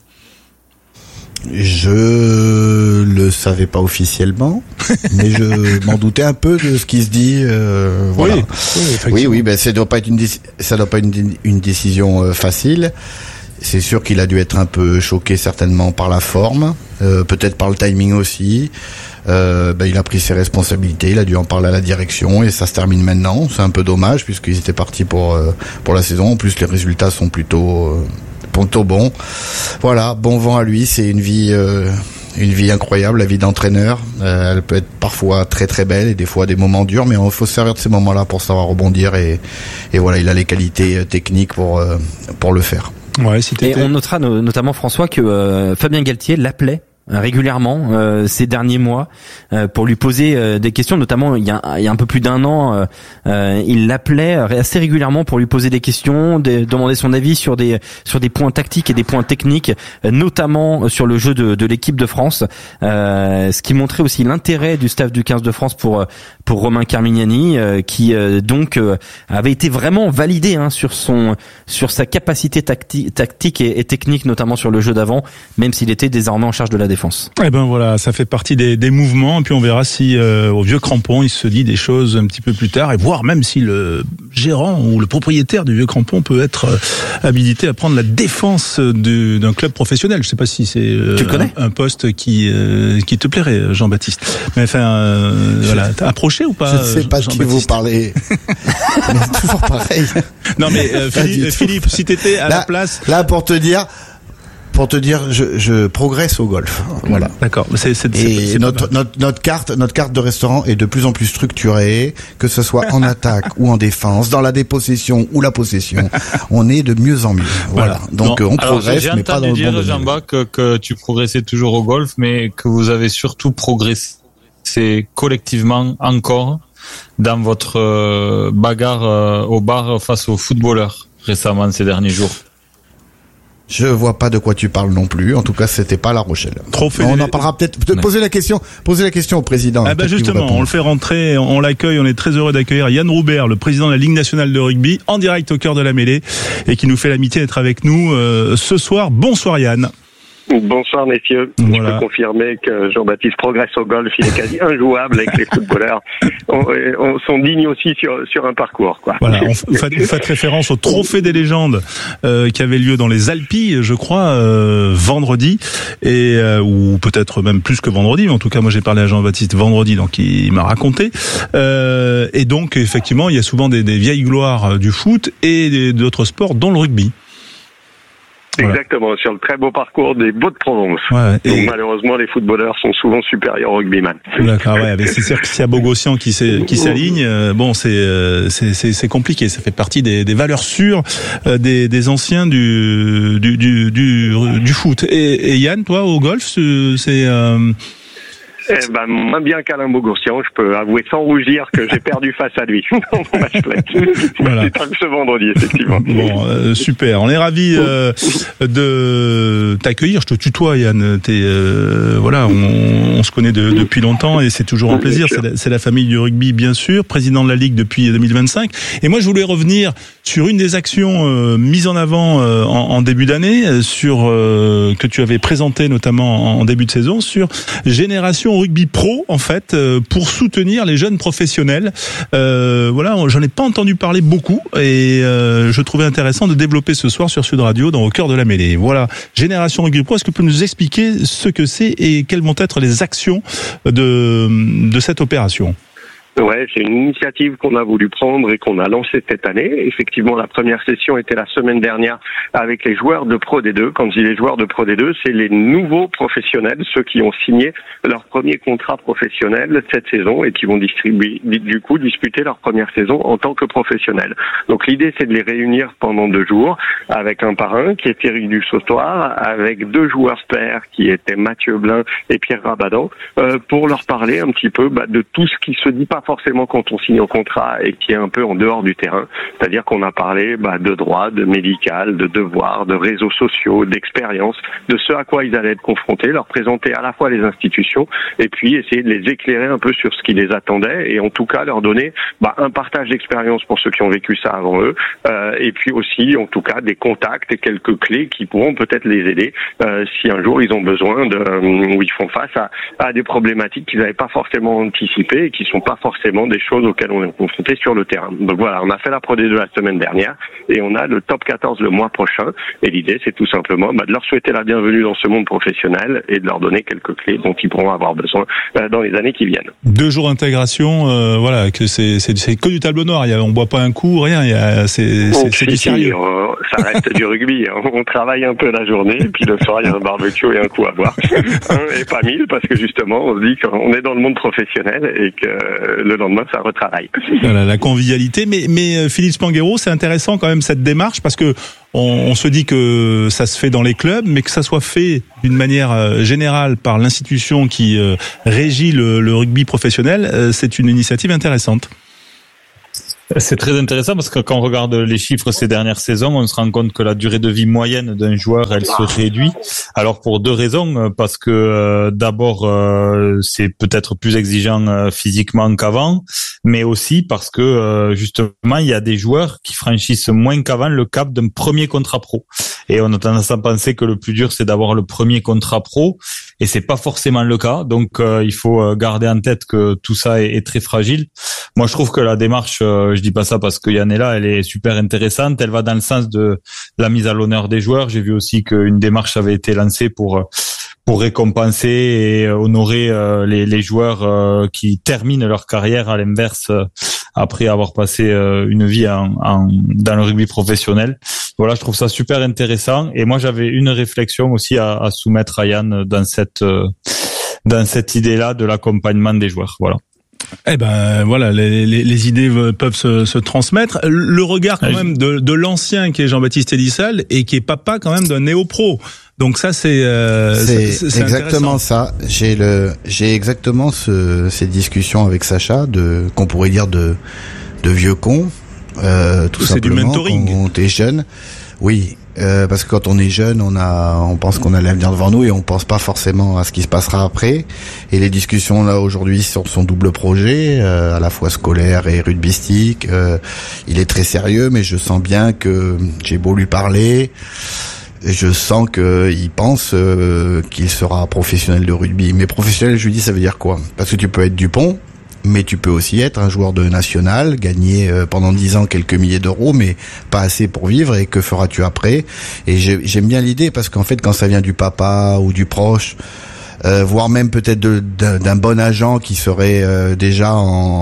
Je le savais pas officiellement, mais je m'en doutais un peu de ce qui se dit. Voilà. Oui, ben ça doit pas être une décision facile. C'est sûr qu'il a dû être un peu choqué certainement par la forme, peut-être par le timing aussi. Il a pris ses responsabilités, il a dû en parler à la direction et ça se termine maintenant. C'est un peu dommage puisqu'ils étaient partis pour la saison. En plus, les résultats sont plutôt bon. Voilà, bon vent à lui, c'est une vie incroyable, la vie d'entraîneur. Elle peut être parfois très très belle et des fois des moments durs, mais il faut se servir de ces moments-là pour savoir rebondir et voilà, il a les qualités techniques pour le faire. Ouais, et on notera notamment, François, que Fabien Galtier l'appelait régulièrement ces derniers mois pour lui poser des questions, notamment il y a un peu plus d'un an il l'appelait assez régulièrement pour lui poser des questions, demander son avis sur des points tactiques et des points techniques, notamment sur le jeu de l'équipe de France, ce qui montrait aussi l'intérêt du staff du 15 de France pour Romain Carmignani, qui donc avait été vraiment validé sur sa capacité tactique et technique, notamment sur le jeu d'avant, même s'il était désormais en charge de la défense. Eh ben voilà, ça fait partie des mouvements, et puis on verra si au Vieux Crampon il se dit des choses un petit peu plus tard, et voir même si le gérant ou le propriétaire du Vieux Crampon peut être habilité à prendre la défense d'un club professionnel. Je sais pas si c'est un poste qui te plairait, Jean-Baptiste. Mais enfin, voilà, t'as approché ou pas? Je ne sais pas de qui vous parlez. Mais toujours pareil. Non mais Philippe, si t'étais à la place... Là, pour te dire, je progresse au golf. Voilà. D'accord. Et notre carte de restaurant est de plus en plus structurée, que ce soit en attaque ou en défense, dans la dépossession ou la possession. On est de mieux en mieux. Voilà. Donc on progresse, mais pas dans le bon domaine. J'ai entendu dire, Jean-Baptiste, que tu progressais toujours au golf, mais que vous avez surtout progressé collectivement encore dans votre bagarre au bar face aux footballeurs récemment ces derniers jours. Je vois pas de quoi tu parles non plus. En tout cas, c'était pas La Rochelle. On en parlera peut-être. Posez la question au président. Ah bah justement, on le fait rentrer, on l'accueille. On est très heureux d'accueillir Yann Roubert, le président de la Ligue nationale de rugby, en direct au cœur de la mêlée, et qui nous fait l'amitié d'être avec nous ce soir. Bonsoir Yann. Bonsoir messieurs. Voilà. Je peux confirmer que Jean-Baptiste progresse au golf, il est quasi injouable avec les footballeurs. On sont dignes aussi sur un parcours, quoi. Voilà, vous faites référence au Trophée des légendes qui avait lieu dans les Alpilles, je crois, vendredi, et ou peut-être même plus que vendredi, mais en tout cas moi j'ai parlé à Jean-Baptiste vendredi, donc il m'a raconté. Et donc effectivement il y a souvent des vieilles gloires du foot et d'autres sports, dont le rugby. Exactement, sur le très beau parcours des Baux-de-Provence. Ouais, donc malheureusement les footballeurs sont souvent supérieurs aux rugbyman. D'accord, ouais, mais c'est sûr que s'il y a Bogossian qui s'aligne, bon c'est compliqué, ça fait partie des valeurs sûres des anciens du foot. Et Yann, toi au golf, c'est moins bien qu'Alain Bogossian, je peux avouer sans rougir que j'ai perdu face à lui dans mon match play. Voilà. C'est ce vendredi, effectivement. Bon, super. On est ravis de t'accueillir. Je te tutoie, Yann. Voilà, on se connaît depuis longtemps et c'est toujours un plaisir. C'est la famille du rugby, bien sûr. Président de la Ligue depuis 2025. Et moi, je voulais revenir sur une des actions mises en avant en début d'année, que tu avais présenté notamment en début de saison, sur Génération Rugby Pro, en fait, pour soutenir les jeunes professionnels. Voilà, j'en ai pas entendu parler beaucoup et je trouvais intéressant de développer ce soir sur Sud Radio dans Au cœur de la mêlée. Voilà, Génération Rugby Pro, est-ce que tu peux nous expliquer ce que c'est et quelles vont être les actions de cette opération ? Ouais, c'est une initiative qu'on a voulu prendre et qu'on a lancée cette année. Effectivement, la première session était la semaine dernière avec les joueurs de Pro D2. Quand je dis les joueurs de Pro D2, c'est les nouveaux professionnels, ceux qui ont signé leur premier contrat professionnel cette saison et qui vont disputer leur première saison en tant que professionnels. Donc l'idée, c'est de les réunir pendant 2 jours avec un parrain qui est Eric Dussautoir, avec 2 joueurs pairs qui étaient Mathieu Blin et Pierre Rabadan, pour leur parler un petit peu de tout ce qui se dit pas forcément quand on signe un contrat et qui est un peu en dehors du terrain. C'est-à-dire qu'on a parlé de droit, de médical, de devoir, de réseaux sociaux, d'expérience, de ce à quoi ils allaient être confrontés, leur présenter à la fois les institutions et puis essayer de les éclairer un peu sur ce qui les attendait et en tout cas leur donner un partage d'expérience pour ceux qui ont vécu ça avant eux et puis aussi en tout cas des contacts et quelques clés qui pourront peut-être les aider si un jour ils ont besoin où ils font face à des problématiques qu'ils n'avaient pas forcément anticipées et qui sont pas forcément des choses auxquelles on est confronté sur le terrain. Donc voilà, on a fait la Pro D2 la semaine dernière et on a le top 14 le mois prochain et l'idée c'est tout simplement de leur souhaiter la bienvenue dans ce monde professionnel et de leur donner quelques clés dont ils pourront avoir besoin dans les années qui viennent. 2 jours d'intégration, que c'est que du tableau noir, on boit pas un coup, rien, c'est du sérieux. Ça reste du rugby, on travaille un peu la journée et puis le soir il y a un barbecue et un coup à boire. Et pas 1000 parce que justement on se dit qu'on est dans le monde professionnel et que le lendemain ça retravaille. Voilà, la convivialité, mais Philippe Spanghero, c'est intéressant quand même cette démarche parce que on se dit que ça se fait dans les clubs, mais que ça soit fait d'une manière générale par l'institution qui régit le rugby professionnel, c'est une initiative intéressante. C'est très intéressant parce que quand on regarde les chiffres ces dernières saisons, on se rend compte que la durée de vie moyenne d'un joueur, elle se réduit. Alors pour 2 raisons, parce que d'abord c'est peut-être plus exigeant physiquement qu'avant, mais aussi parce que justement il y a des joueurs qui franchissent moins qu'avant le cap d'un premier contrat pro. Et on a tendance à penser que le plus dur c'est d'avoir le premier contrat pro, et c'est pas forcément le cas. Donc il faut garder en tête que tout ça est très fragile. Moi je trouve que la démarche, je dis pas ça parce que Yann est là, elle est super intéressante. Elle va dans le sens de la mise à l'honneur des joueurs. J'ai vu aussi qu'une démarche avait été lancée pour récompenser et honorer les joueurs qui terminent leur carrière à l'inverse après avoir passé une vie dans le rugby professionnel. Voilà, je trouve ça super intéressant. Et moi, j'avais une réflexion aussi à soumettre à Yann dans cette idée-là de l'accompagnement des joueurs. Voilà. Eh ben voilà, les idées peuvent se transmettre. Le regard quand même de l'ancien qui est Jean-Baptiste Elissalde et qui est papa quand même d'un néo-pro. Donc ça c'est exactement ça. J'ai exactement ces discussions avec Sacha qu'on pourrait dire de vieux cons, tout simplement. C'est du mentoring. Quand t'es jeune, oui. Parce que quand on est jeune, on pense qu'on a l'avenir devant nous et on pense pas forcément à ce qui se passera après. Et les discussions là aujourd'hui sur son double projet, à la fois scolaire et rugbystique, il est très sérieux, mais je sens bien que j'ai beau lui parler, je sens que il pense qu'il sera professionnel de rugby. Mais professionnel, je lui dis, ça veut dire quoi? Parce que tu peux être Dupont, mais tu peux aussi être un joueur de national, gagner pendant 10 ans quelques milliers d'euros, mais pas assez pour vivre. Et que feras-tu après? Et j'aime bien l'idée parce qu'en fait, quand ça vient du papa ou du proche, voire même peut-être d'un bon agent qui serait déjà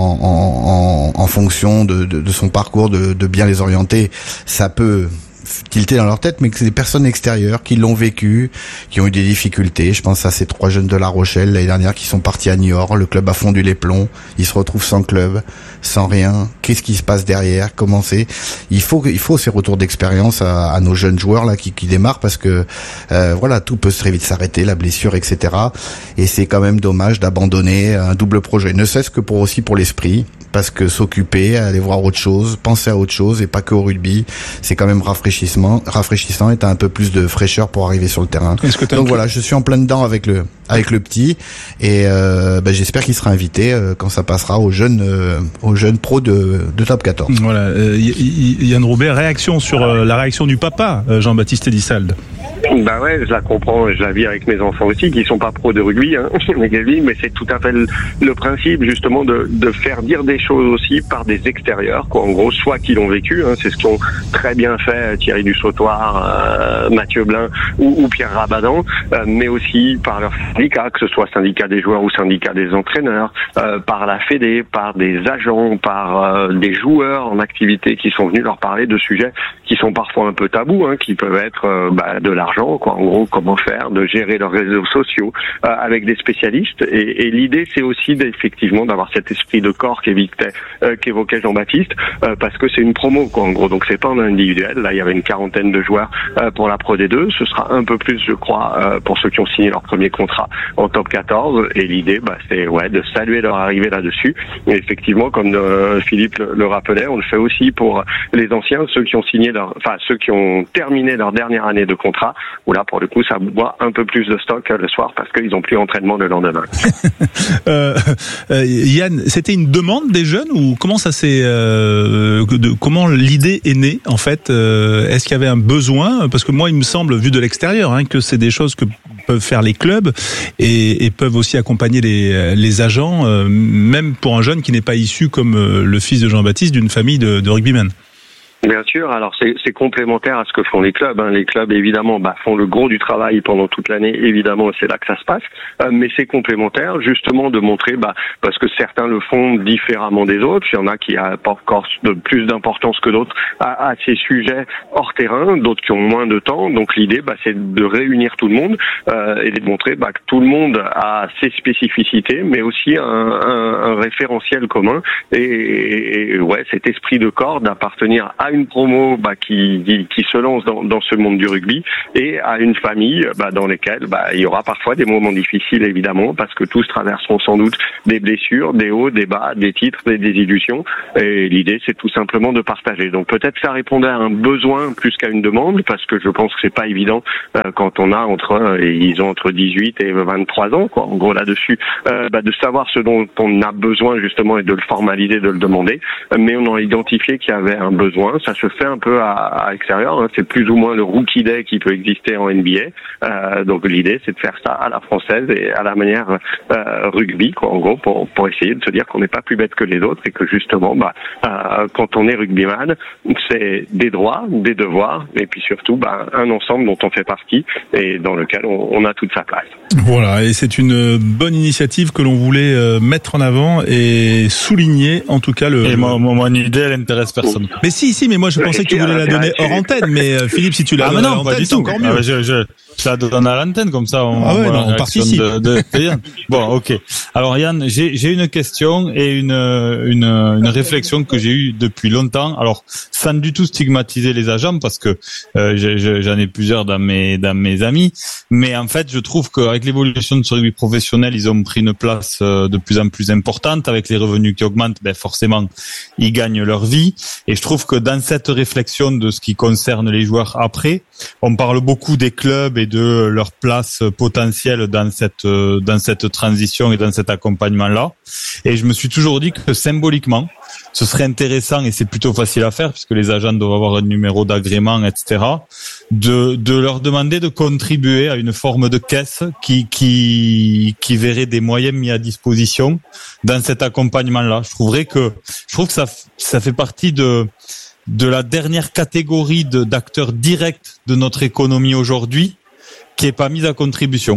en fonction de son parcours, de bien les orienter, ça peut tilté dans leur tête, mais que c'est des personnes extérieures qui l'ont vécu, qui ont eu des difficultés. Je pense à ces 3 jeunes de La Rochelle l'année dernière qui sont partis à Niort. Le club a fondu les plombs. Ils se retrouvent sans club, sans rien. Qu'est-ce qui se passe derrière? Comment c'est? Il faut ces retours d'expérience à nos jeunes joueurs là qui démarrent parce que voilà, tout peut très vite s'arrêter, la blessure, etc. Et c'est quand même dommage d'abandonner un double projet. Ne serait-ce que pour l'esprit. Parce que s'occuper, aller voir autre chose, penser à autre chose et pas que au rugby, c'est quand même rafraîchissant et t'as un peu plus de fraîcheur pour arriver sur le terrain. Donc voilà, je suis en plein dedans avec le petit et j'espère qu'il sera invité quand ça passera aux jeunes pros de top 14. Voilà, Yann Roubaix, réaction sur la réaction du papa Jean-Baptiste Elissalde. Bah ouais, je la comprends, je la vis avec mes enfants aussi qui sont pas pros de rugby, mais c'est tout à fait le principe justement de faire dire des choses aussi par des extérieurs, quoi. En gros, soit qui l'ont vécu, c'est ce qu'ont très bien fait Thierry Dussautoir, Mathieu Blin ou Pierre Rabadan, mais aussi par leur syndicat, que ce soit syndicat des joueurs ou syndicat des entraîneurs, par la Fédé, par des agents, par des joueurs en activité qui sont venus leur parler de sujets qui sont parfois un peu tabous, qui peuvent être de l'argent, quoi. En gros, comment faire, de gérer leurs réseaux sociaux avec des spécialistes. Et l'idée, c'est aussi effectivement d'avoir cet esprit de corps qu'évite qu'évoquait Jean-Baptiste, parce que c'est une promo, quoi, en gros. Donc c'est pas en individuel. Là, il y avait une quarantaine de joueurs pour la Pro D2. Ce sera un peu plus, je crois, pour ceux qui ont signé leur premier contrat en top 14. Et l'idée, c'est de saluer leur arrivée là-dessus. Et effectivement, comme Philippe le rappelait, on le fait aussi pour les anciens, ceux qui ont terminé leur dernière année de contrat, où là, pour le coup, ça boit un peu plus de stock le soir parce qu'ils ont plus entraînement le lendemain. Yann, c'était une demande des jeunes ou comment ça s'est, comment l'idée est née en fait? Est-ce qu'il y avait un besoin? Parce que moi, il me semble, vu de l'extérieur, que c'est des choses que peuvent faire les clubs et peuvent aussi accompagner les agents, même pour un jeune qui n'est pas issu comme le fils de Jean-Baptiste d'une famille de rugbymen. Bien sûr, alors c'est complémentaire à ce que font les clubs. Les clubs, évidemment, font le gros du travail pendant toute l'année, évidemment, c'est là que ça se passe. Mais c'est complémentaire, justement, de montrer, parce que certains le font différemment des autres. Il y en a qui apportent encore plus d'importance que d'autres à ces sujets hors terrain, d'autres qui ont moins de temps. Donc l'idée, c'est de réunir tout le monde et de montrer que tout le monde a ses spécificités, mais aussi un référentiel commun et cet esprit de corps d'appartenir à une promo qui se lance dans ce monde du rugby et à une famille dans lesquelles il y aura parfois des moments difficiles évidemment parce que tous traverseront sans doute des blessures, des hauts, des bas, des titres, des désillusions et l'idée c'est tout simplement de partager. Donc peut-être ça répondait à un besoin plus qu'à une demande parce que je pense que c'est pas évident quand on a ils ont entre 18 et 23 ans quoi en gros là-dessus de savoir ce dont on a besoin justement et de le formaliser, de le demander mais on a identifié qu'il y avait un besoin. Ça se fait un peu à l'extérieur. C'est plus ou moins le rookie day qui peut exister en NBA. Donc l'idée, c'est de faire ça à la française et à la manière rugby, quoi, en gros, pour essayer de se dire qu'on n'est pas plus bête que les autres et que justement, quand on est rugbyman, c'est des droits, des devoirs, et puis surtout un ensemble dont on fait partie et dans lequel on a toute sa place. Voilà, et c'est une bonne initiative que l'on voulait mettre en avant et souligner, en tout cas Et mon idée, elle intéresse personne. Mais si, mais moi je pensais que tu voulais la donner hors antenne, mais Philippe, si tu la donnes hors antenne, c'est encore mieux. Je la donne à l'antenne, comme ça on participe. Bon, ok. Alors Yann, j'ai une question et une réflexion que j'ai eue depuis longtemps. Alors, sans du tout stigmatiser les agents, parce que j'en ai plusieurs dans mes amis, mais en fait, je trouve qu'avec l'évolution de ce rugby professionnel, ils ont pris une place de plus en plus importante, avec les revenus qui augmentent, forcément, ils gagnent leur vie. Et je trouve que dans cette réflexion de ce qui concerne les joueurs après, on parle beaucoup des clubs et de leur place potentielle dans cette transition et dans cet accompagnement-là. Et je me suis toujours dit que symboliquement, ce serait intéressant, et c'est plutôt facile à faire puisque les agents doivent avoir un numéro d'agrément, etc., de leur demander de contribuer à une forme de caisse qui verrait des moyens mis à disposition dans cet accompagnement-là. Je trouve que ça fait partie de la dernière catégorie d'acteurs directs de notre économie aujourd'hui qui est pas mise à contribution.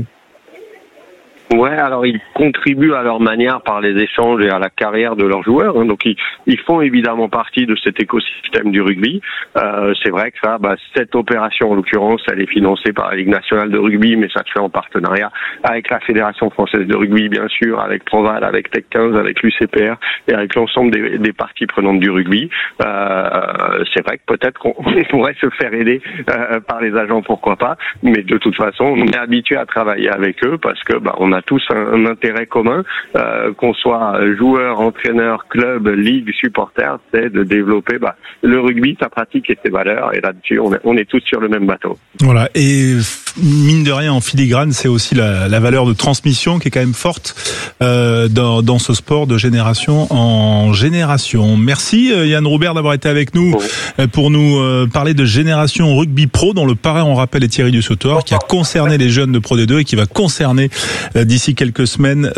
Ouais, alors ils contribuent à leur manière par les échanges et à la carrière de leurs joueurs. Donc ils font évidemment partie de cet écosystème du rugby. C'est vrai que cette opération en l'occurrence, elle est financée par la Ligue nationale de rugby, mais ça se fait en partenariat avec la Fédération française de rugby, bien sûr, avec Proval, avec Tech 15, avec l'UCPR et avec l'ensemble des parties prenantes du rugby. C'est vrai que peut-être qu'on pourrait se faire aider par les agents, pourquoi pas. Mais de toute façon, on est habitué à travailler avec eux parce que on a tous un intérêt commun, qu'on soit joueur, entraîneur, club, ligue, supporter, c'est de développer le rugby, sa pratique et ses valeurs. Et là-dessus, on est tous sur le même bateau. Voilà. Et mine de rien, en filigrane, c'est aussi la valeur de transmission qui est quand même forte dans ce sport de génération en génération. Merci Yann Roubert d'avoir été avec nous pour nous parler de Génération Rugby Pro, dont le parrain, on rappelle, est Thierry Dussautoir, qui a concerné les jeunes de Pro D2 et qui va concerner d'ici quelques semaines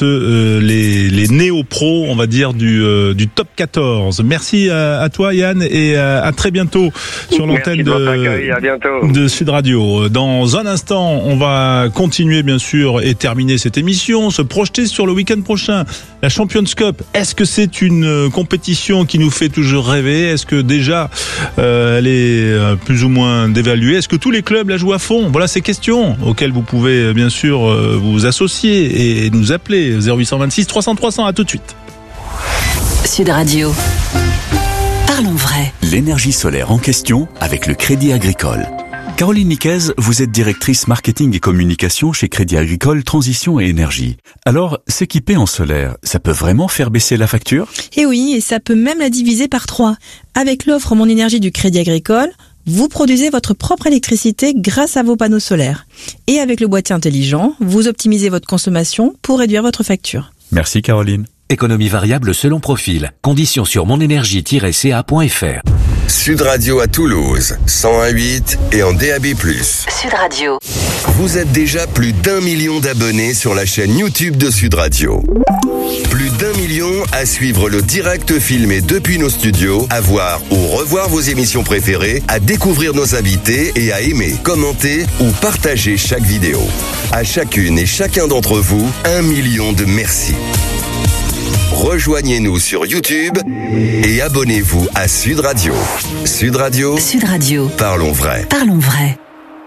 les néo-pros, on va dire, du top 14. Merci à toi Yann et à très bientôt sur l'antenne de Sud Radio. Dans un instant, on va continuer bien sûr et terminer cette émission, se projeter sur le week-end prochain. La Champions Cup, est-ce que c'est une compétition qui nous fait toujours rêver? Est-ce que déjà elle est plus ou moins dévaluée? Est-ce que tous les clubs la jouent à fond? Voilà ces questions auxquelles vous pouvez bien sûr vous associer et nous appeler 0826 300 300. À tout de suite. Sud Radio. Parlons vrai. L'énergie solaire en question avec le Crédit Agricole. Caroline Niquez, vous êtes directrice marketing et communication chez Crédit Agricole Transition et Énergie. Alors, s'équiper en solaire, ça peut vraiment faire baisser la facture ? Eh oui, et ça peut même la diviser par 3. Avec l'offre Mon Énergie du Crédit Agricole, vous produisez votre propre électricité grâce à vos panneaux solaires. Et avec le boîtier intelligent, vous optimisez votre consommation pour réduire votre facture. Merci Caroline. Économie variable selon profil. Conditions sur monenergie-ca.fr. Sud Radio à Toulouse, 101.8 et en DAB+. Sud Radio. Vous êtes déjà plus d'1 million d'abonnés sur la chaîne YouTube de Sud Radio. Plus d'1 million à suivre le direct filmé depuis nos studios, à voir ou revoir vos émissions préférées, à découvrir nos invités et à aimer, commenter ou partager chaque vidéo. À chacune et chacun d'entre vous, 1 million de merci. Rejoignez-nous sur YouTube et abonnez-vous à Sud Radio. Sud Radio. Sud Radio. Parlons vrai. Parlons vrai.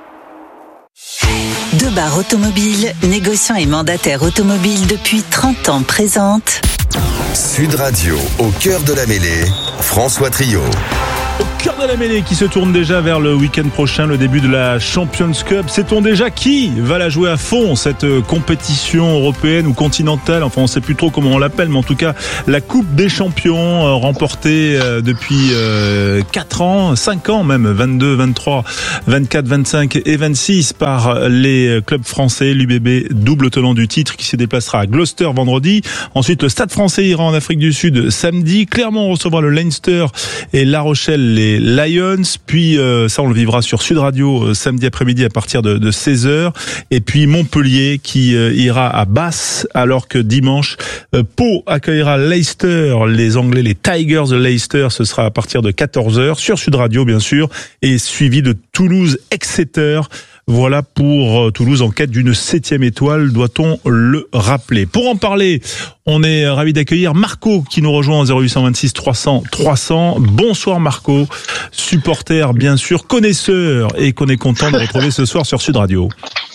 Debar Automobile, négociant et mandataire automobile depuis 30 ans, présente Sud Radio, au cœur de la mêlée, François Trio. Au cœur de la mêlée qui se tourne déjà vers le week-end prochain, le début de la Champions Cup. Sait-on déjà qui va la jouer à fond, cette compétition européenne ou continentale ? Enfin, on ne sait plus trop comment on l'appelle, mais en tout cas, la Coupe des Champions, remportée depuis 4 ans, 5 ans même, 22, 23, 24, 25 et 26 par les clubs français. L'UBB, double tenant du titre, qui se déplacera à Gloucester vendredi. Ensuite, le Stade français ira en Afrique du Sud samedi. Clermont recevra le Leinster et La Rochelle les Lions, puis ça on le vivra sur Sud Radio samedi après-midi à partir de 16h, et puis Montpellier qui ira à Bath, alors que dimanche Pau accueillera Leicester, les Anglais, les Tigers de Leicester. Ce sera à partir de 14h sur Sud Radio bien sûr, et suivi de Toulouse-Exeter. Voilà pour Toulouse en quête d'une 7e étoile, doit-on le rappeler. Pour en parler, on est ravi d'accueillir Marco qui nous rejoint en 0826 300 300. Bonsoir Marco, supporter bien sûr, connaisseur, et qu'on est content de retrouver ce soir sur Sud Radio.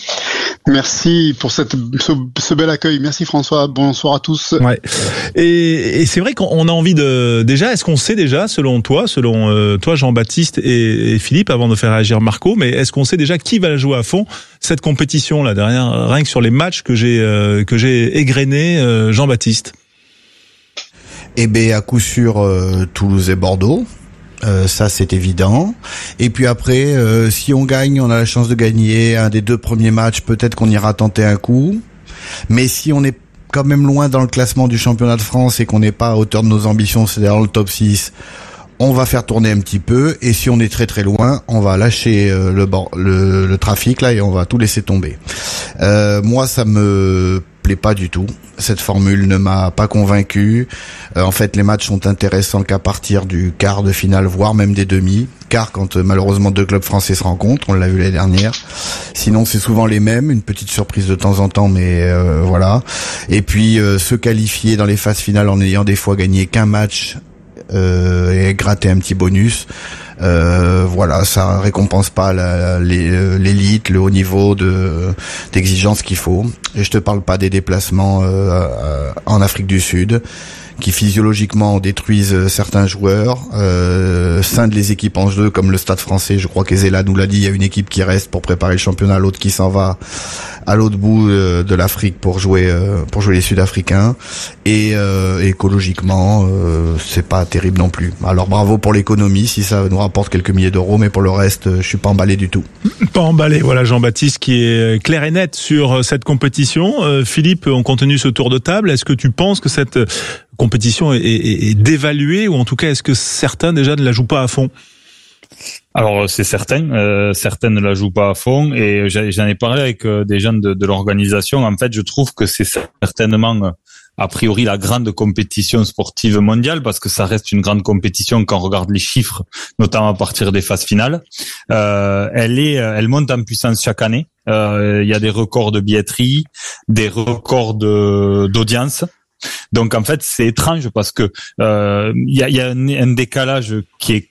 Merci pour ce bel accueil. Merci François. Bonsoir à tous. Ouais. Et c'est vrai qu'on a envie de déjà. Est-ce qu'on sait déjà, selon toi Jean-Baptiste et Philippe, avant de faire réagir Marco, mais est-ce qu'on sait déjà qui va jouer à fond cette compétition là derrière, rien que sur les matchs que j'ai égrenés, Jean-Baptiste? Eh ben à coup sûr Toulouse et Bordeaux. Ça c'est évident. Et puis après, si on gagne, on a la chance de gagner un des 2 premiers matchs. Peut-être qu'on ira tenter un coup. Mais si on est quand même loin dans le classement du championnat de France et qu'on n'est pas à hauteur de nos ambitions, c'est-à-dire le top 6, on va faire tourner un petit peu. Et si on est très très loin, on va lâcher le trafic là et on va tout laisser tomber. Moi, ça me plaît pas du tout. Cette formule ne m'a pas convaincu. En fait, les matchs sont intéressants qu'à partir du quart de finale, voire même des demi. Car quand malheureusement 2 clubs français se rencontrent, on l'a vu l'année dernière. Sinon, c'est souvent les mêmes, une petite surprise de temps en temps, mais voilà. Et puis se qualifier dans les phases finales en ayant des fois gagné qu'un match et gratter un petit bonus. Voilà, ça récompense pas l'élite, le haut niveau d'exigence qu'il faut. Et je te parle pas des déplacements en Afrique du Sud, qui physiologiquement détruisent certains joueurs, scindent les équipes en jeu, comme le Stade français. Je crois qu'Ezela nous l'a dit, il y a une équipe qui reste pour préparer le championnat, l'autre qui s'en va à l'autre bout de l'Afrique pour jouer les Sud-Africains. Et écologiquement, c'est pas terrible non plus. Alors bravo pour l'économie, si ça nous rapporte quelques milliers d'euros, mais pour le reste, je suis pas emballé du tout. Pas emballé, voilà Jean-Baptiste qui est clair et net sur cette compétition. Philippe, on continue ce tour de table. Est-ce que tu penses que cette compétition est dévaluée, ou en tout cas est-ce que certains déjà ne la jouent pas à fond? Alors c'est certain, certains ne la jouent pas à fond, et j'en ai parlé avec des gens de l'organisation. En fait, je trouve que c'est certainement a priori la grande compétition sportive mondiale, parce que ça reste une grande compétition quand on regarde les chiffres, notamment à partir des phases finales. Elle monte en puissance chaque année. Il y a des records de billetterie, des records d'audience. Donc en fait, c'est étrange parce que il y a un décalage qui est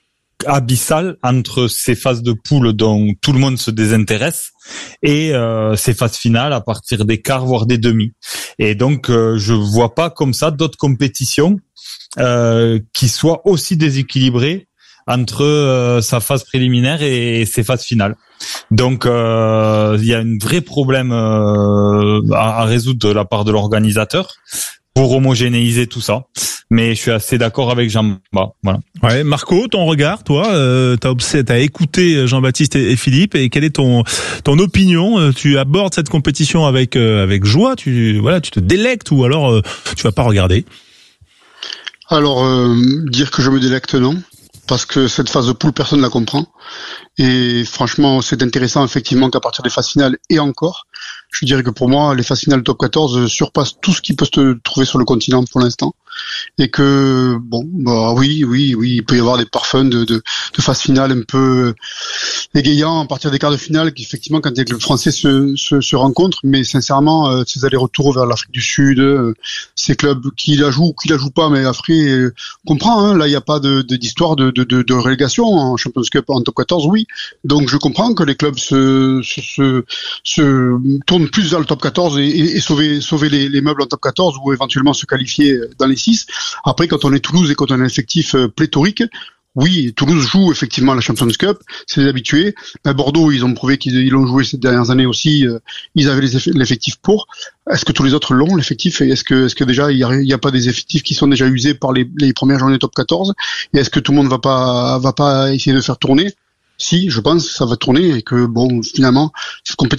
abyssal entre ces phases de poule dont tout le monde se désintéresse et ces phases finales à partir des quarts voire des demi. Et donc je vois pas comme ça d'autres compétitions qui soient aussi déséquilibrées entre sa phase préliminaire et ses phases finales. Donc il y a un vrai problème à résoudre de la part de l'organisateur pour homogénéiser tout ça. Mais je suis assez d'accord avec Jean-Baptiste. Voilà. Ouais, Marco, ton regard, toi, t'as écouté Jean-Baptiste et Philippe, et quelle est ton opinion? Tu abordes cette compétition avec joie, tu te délectes, ou alors tu vas pas regarder? Alors, dire que je me délecte, non. Parce que cette phase de poule, personne ne la comprend. Et franchement, c'est intéressant effectivement qu'à partir des phases finales, et encore, je dirais que pour moi, les phases finales top 14 surpassent tout ce qui peut se trouver sur le continent pour l'instant. Et que, oui, il peut y avoir des parfums de phase finale un peu égayants à partir des quarts de finale, qu'effectivement, quand les clubs français se rencontrent, mais sincèrement, ces allers-retours vers l'Afrique du Sud, ces clubs qui la jouent ou qui la jouent pas, mais après, on comprend, hein, là, il n'y a pas d'histoire de relégation en Champions Cup en top 14, oui. Donc, je comprends que les clubs se tournent plus vers le top 14 et sauver les meubles en top 14 ou éventuellement se qualifier dans les 6. Après, quand on est Toulouse et quand on a un effectif pléthorique, oui, Toulouse joue effectivement la Champions Cup, c'est des habitués. À Bordeaux, ils ont prouvé qu'ils l'ont joué ces dernières années aussi. Ils avaient l'effectif pour. Est-ce que tous les autres l'ont, l'effectif? Et est-ce que déjà il y a pas des effectifs qui sont déjà usés par les premières journées top 14? Et est-ce que tout le monde va pas essayer de faire tourner? Si, je pense que ça va tourner et que finalement cette compétition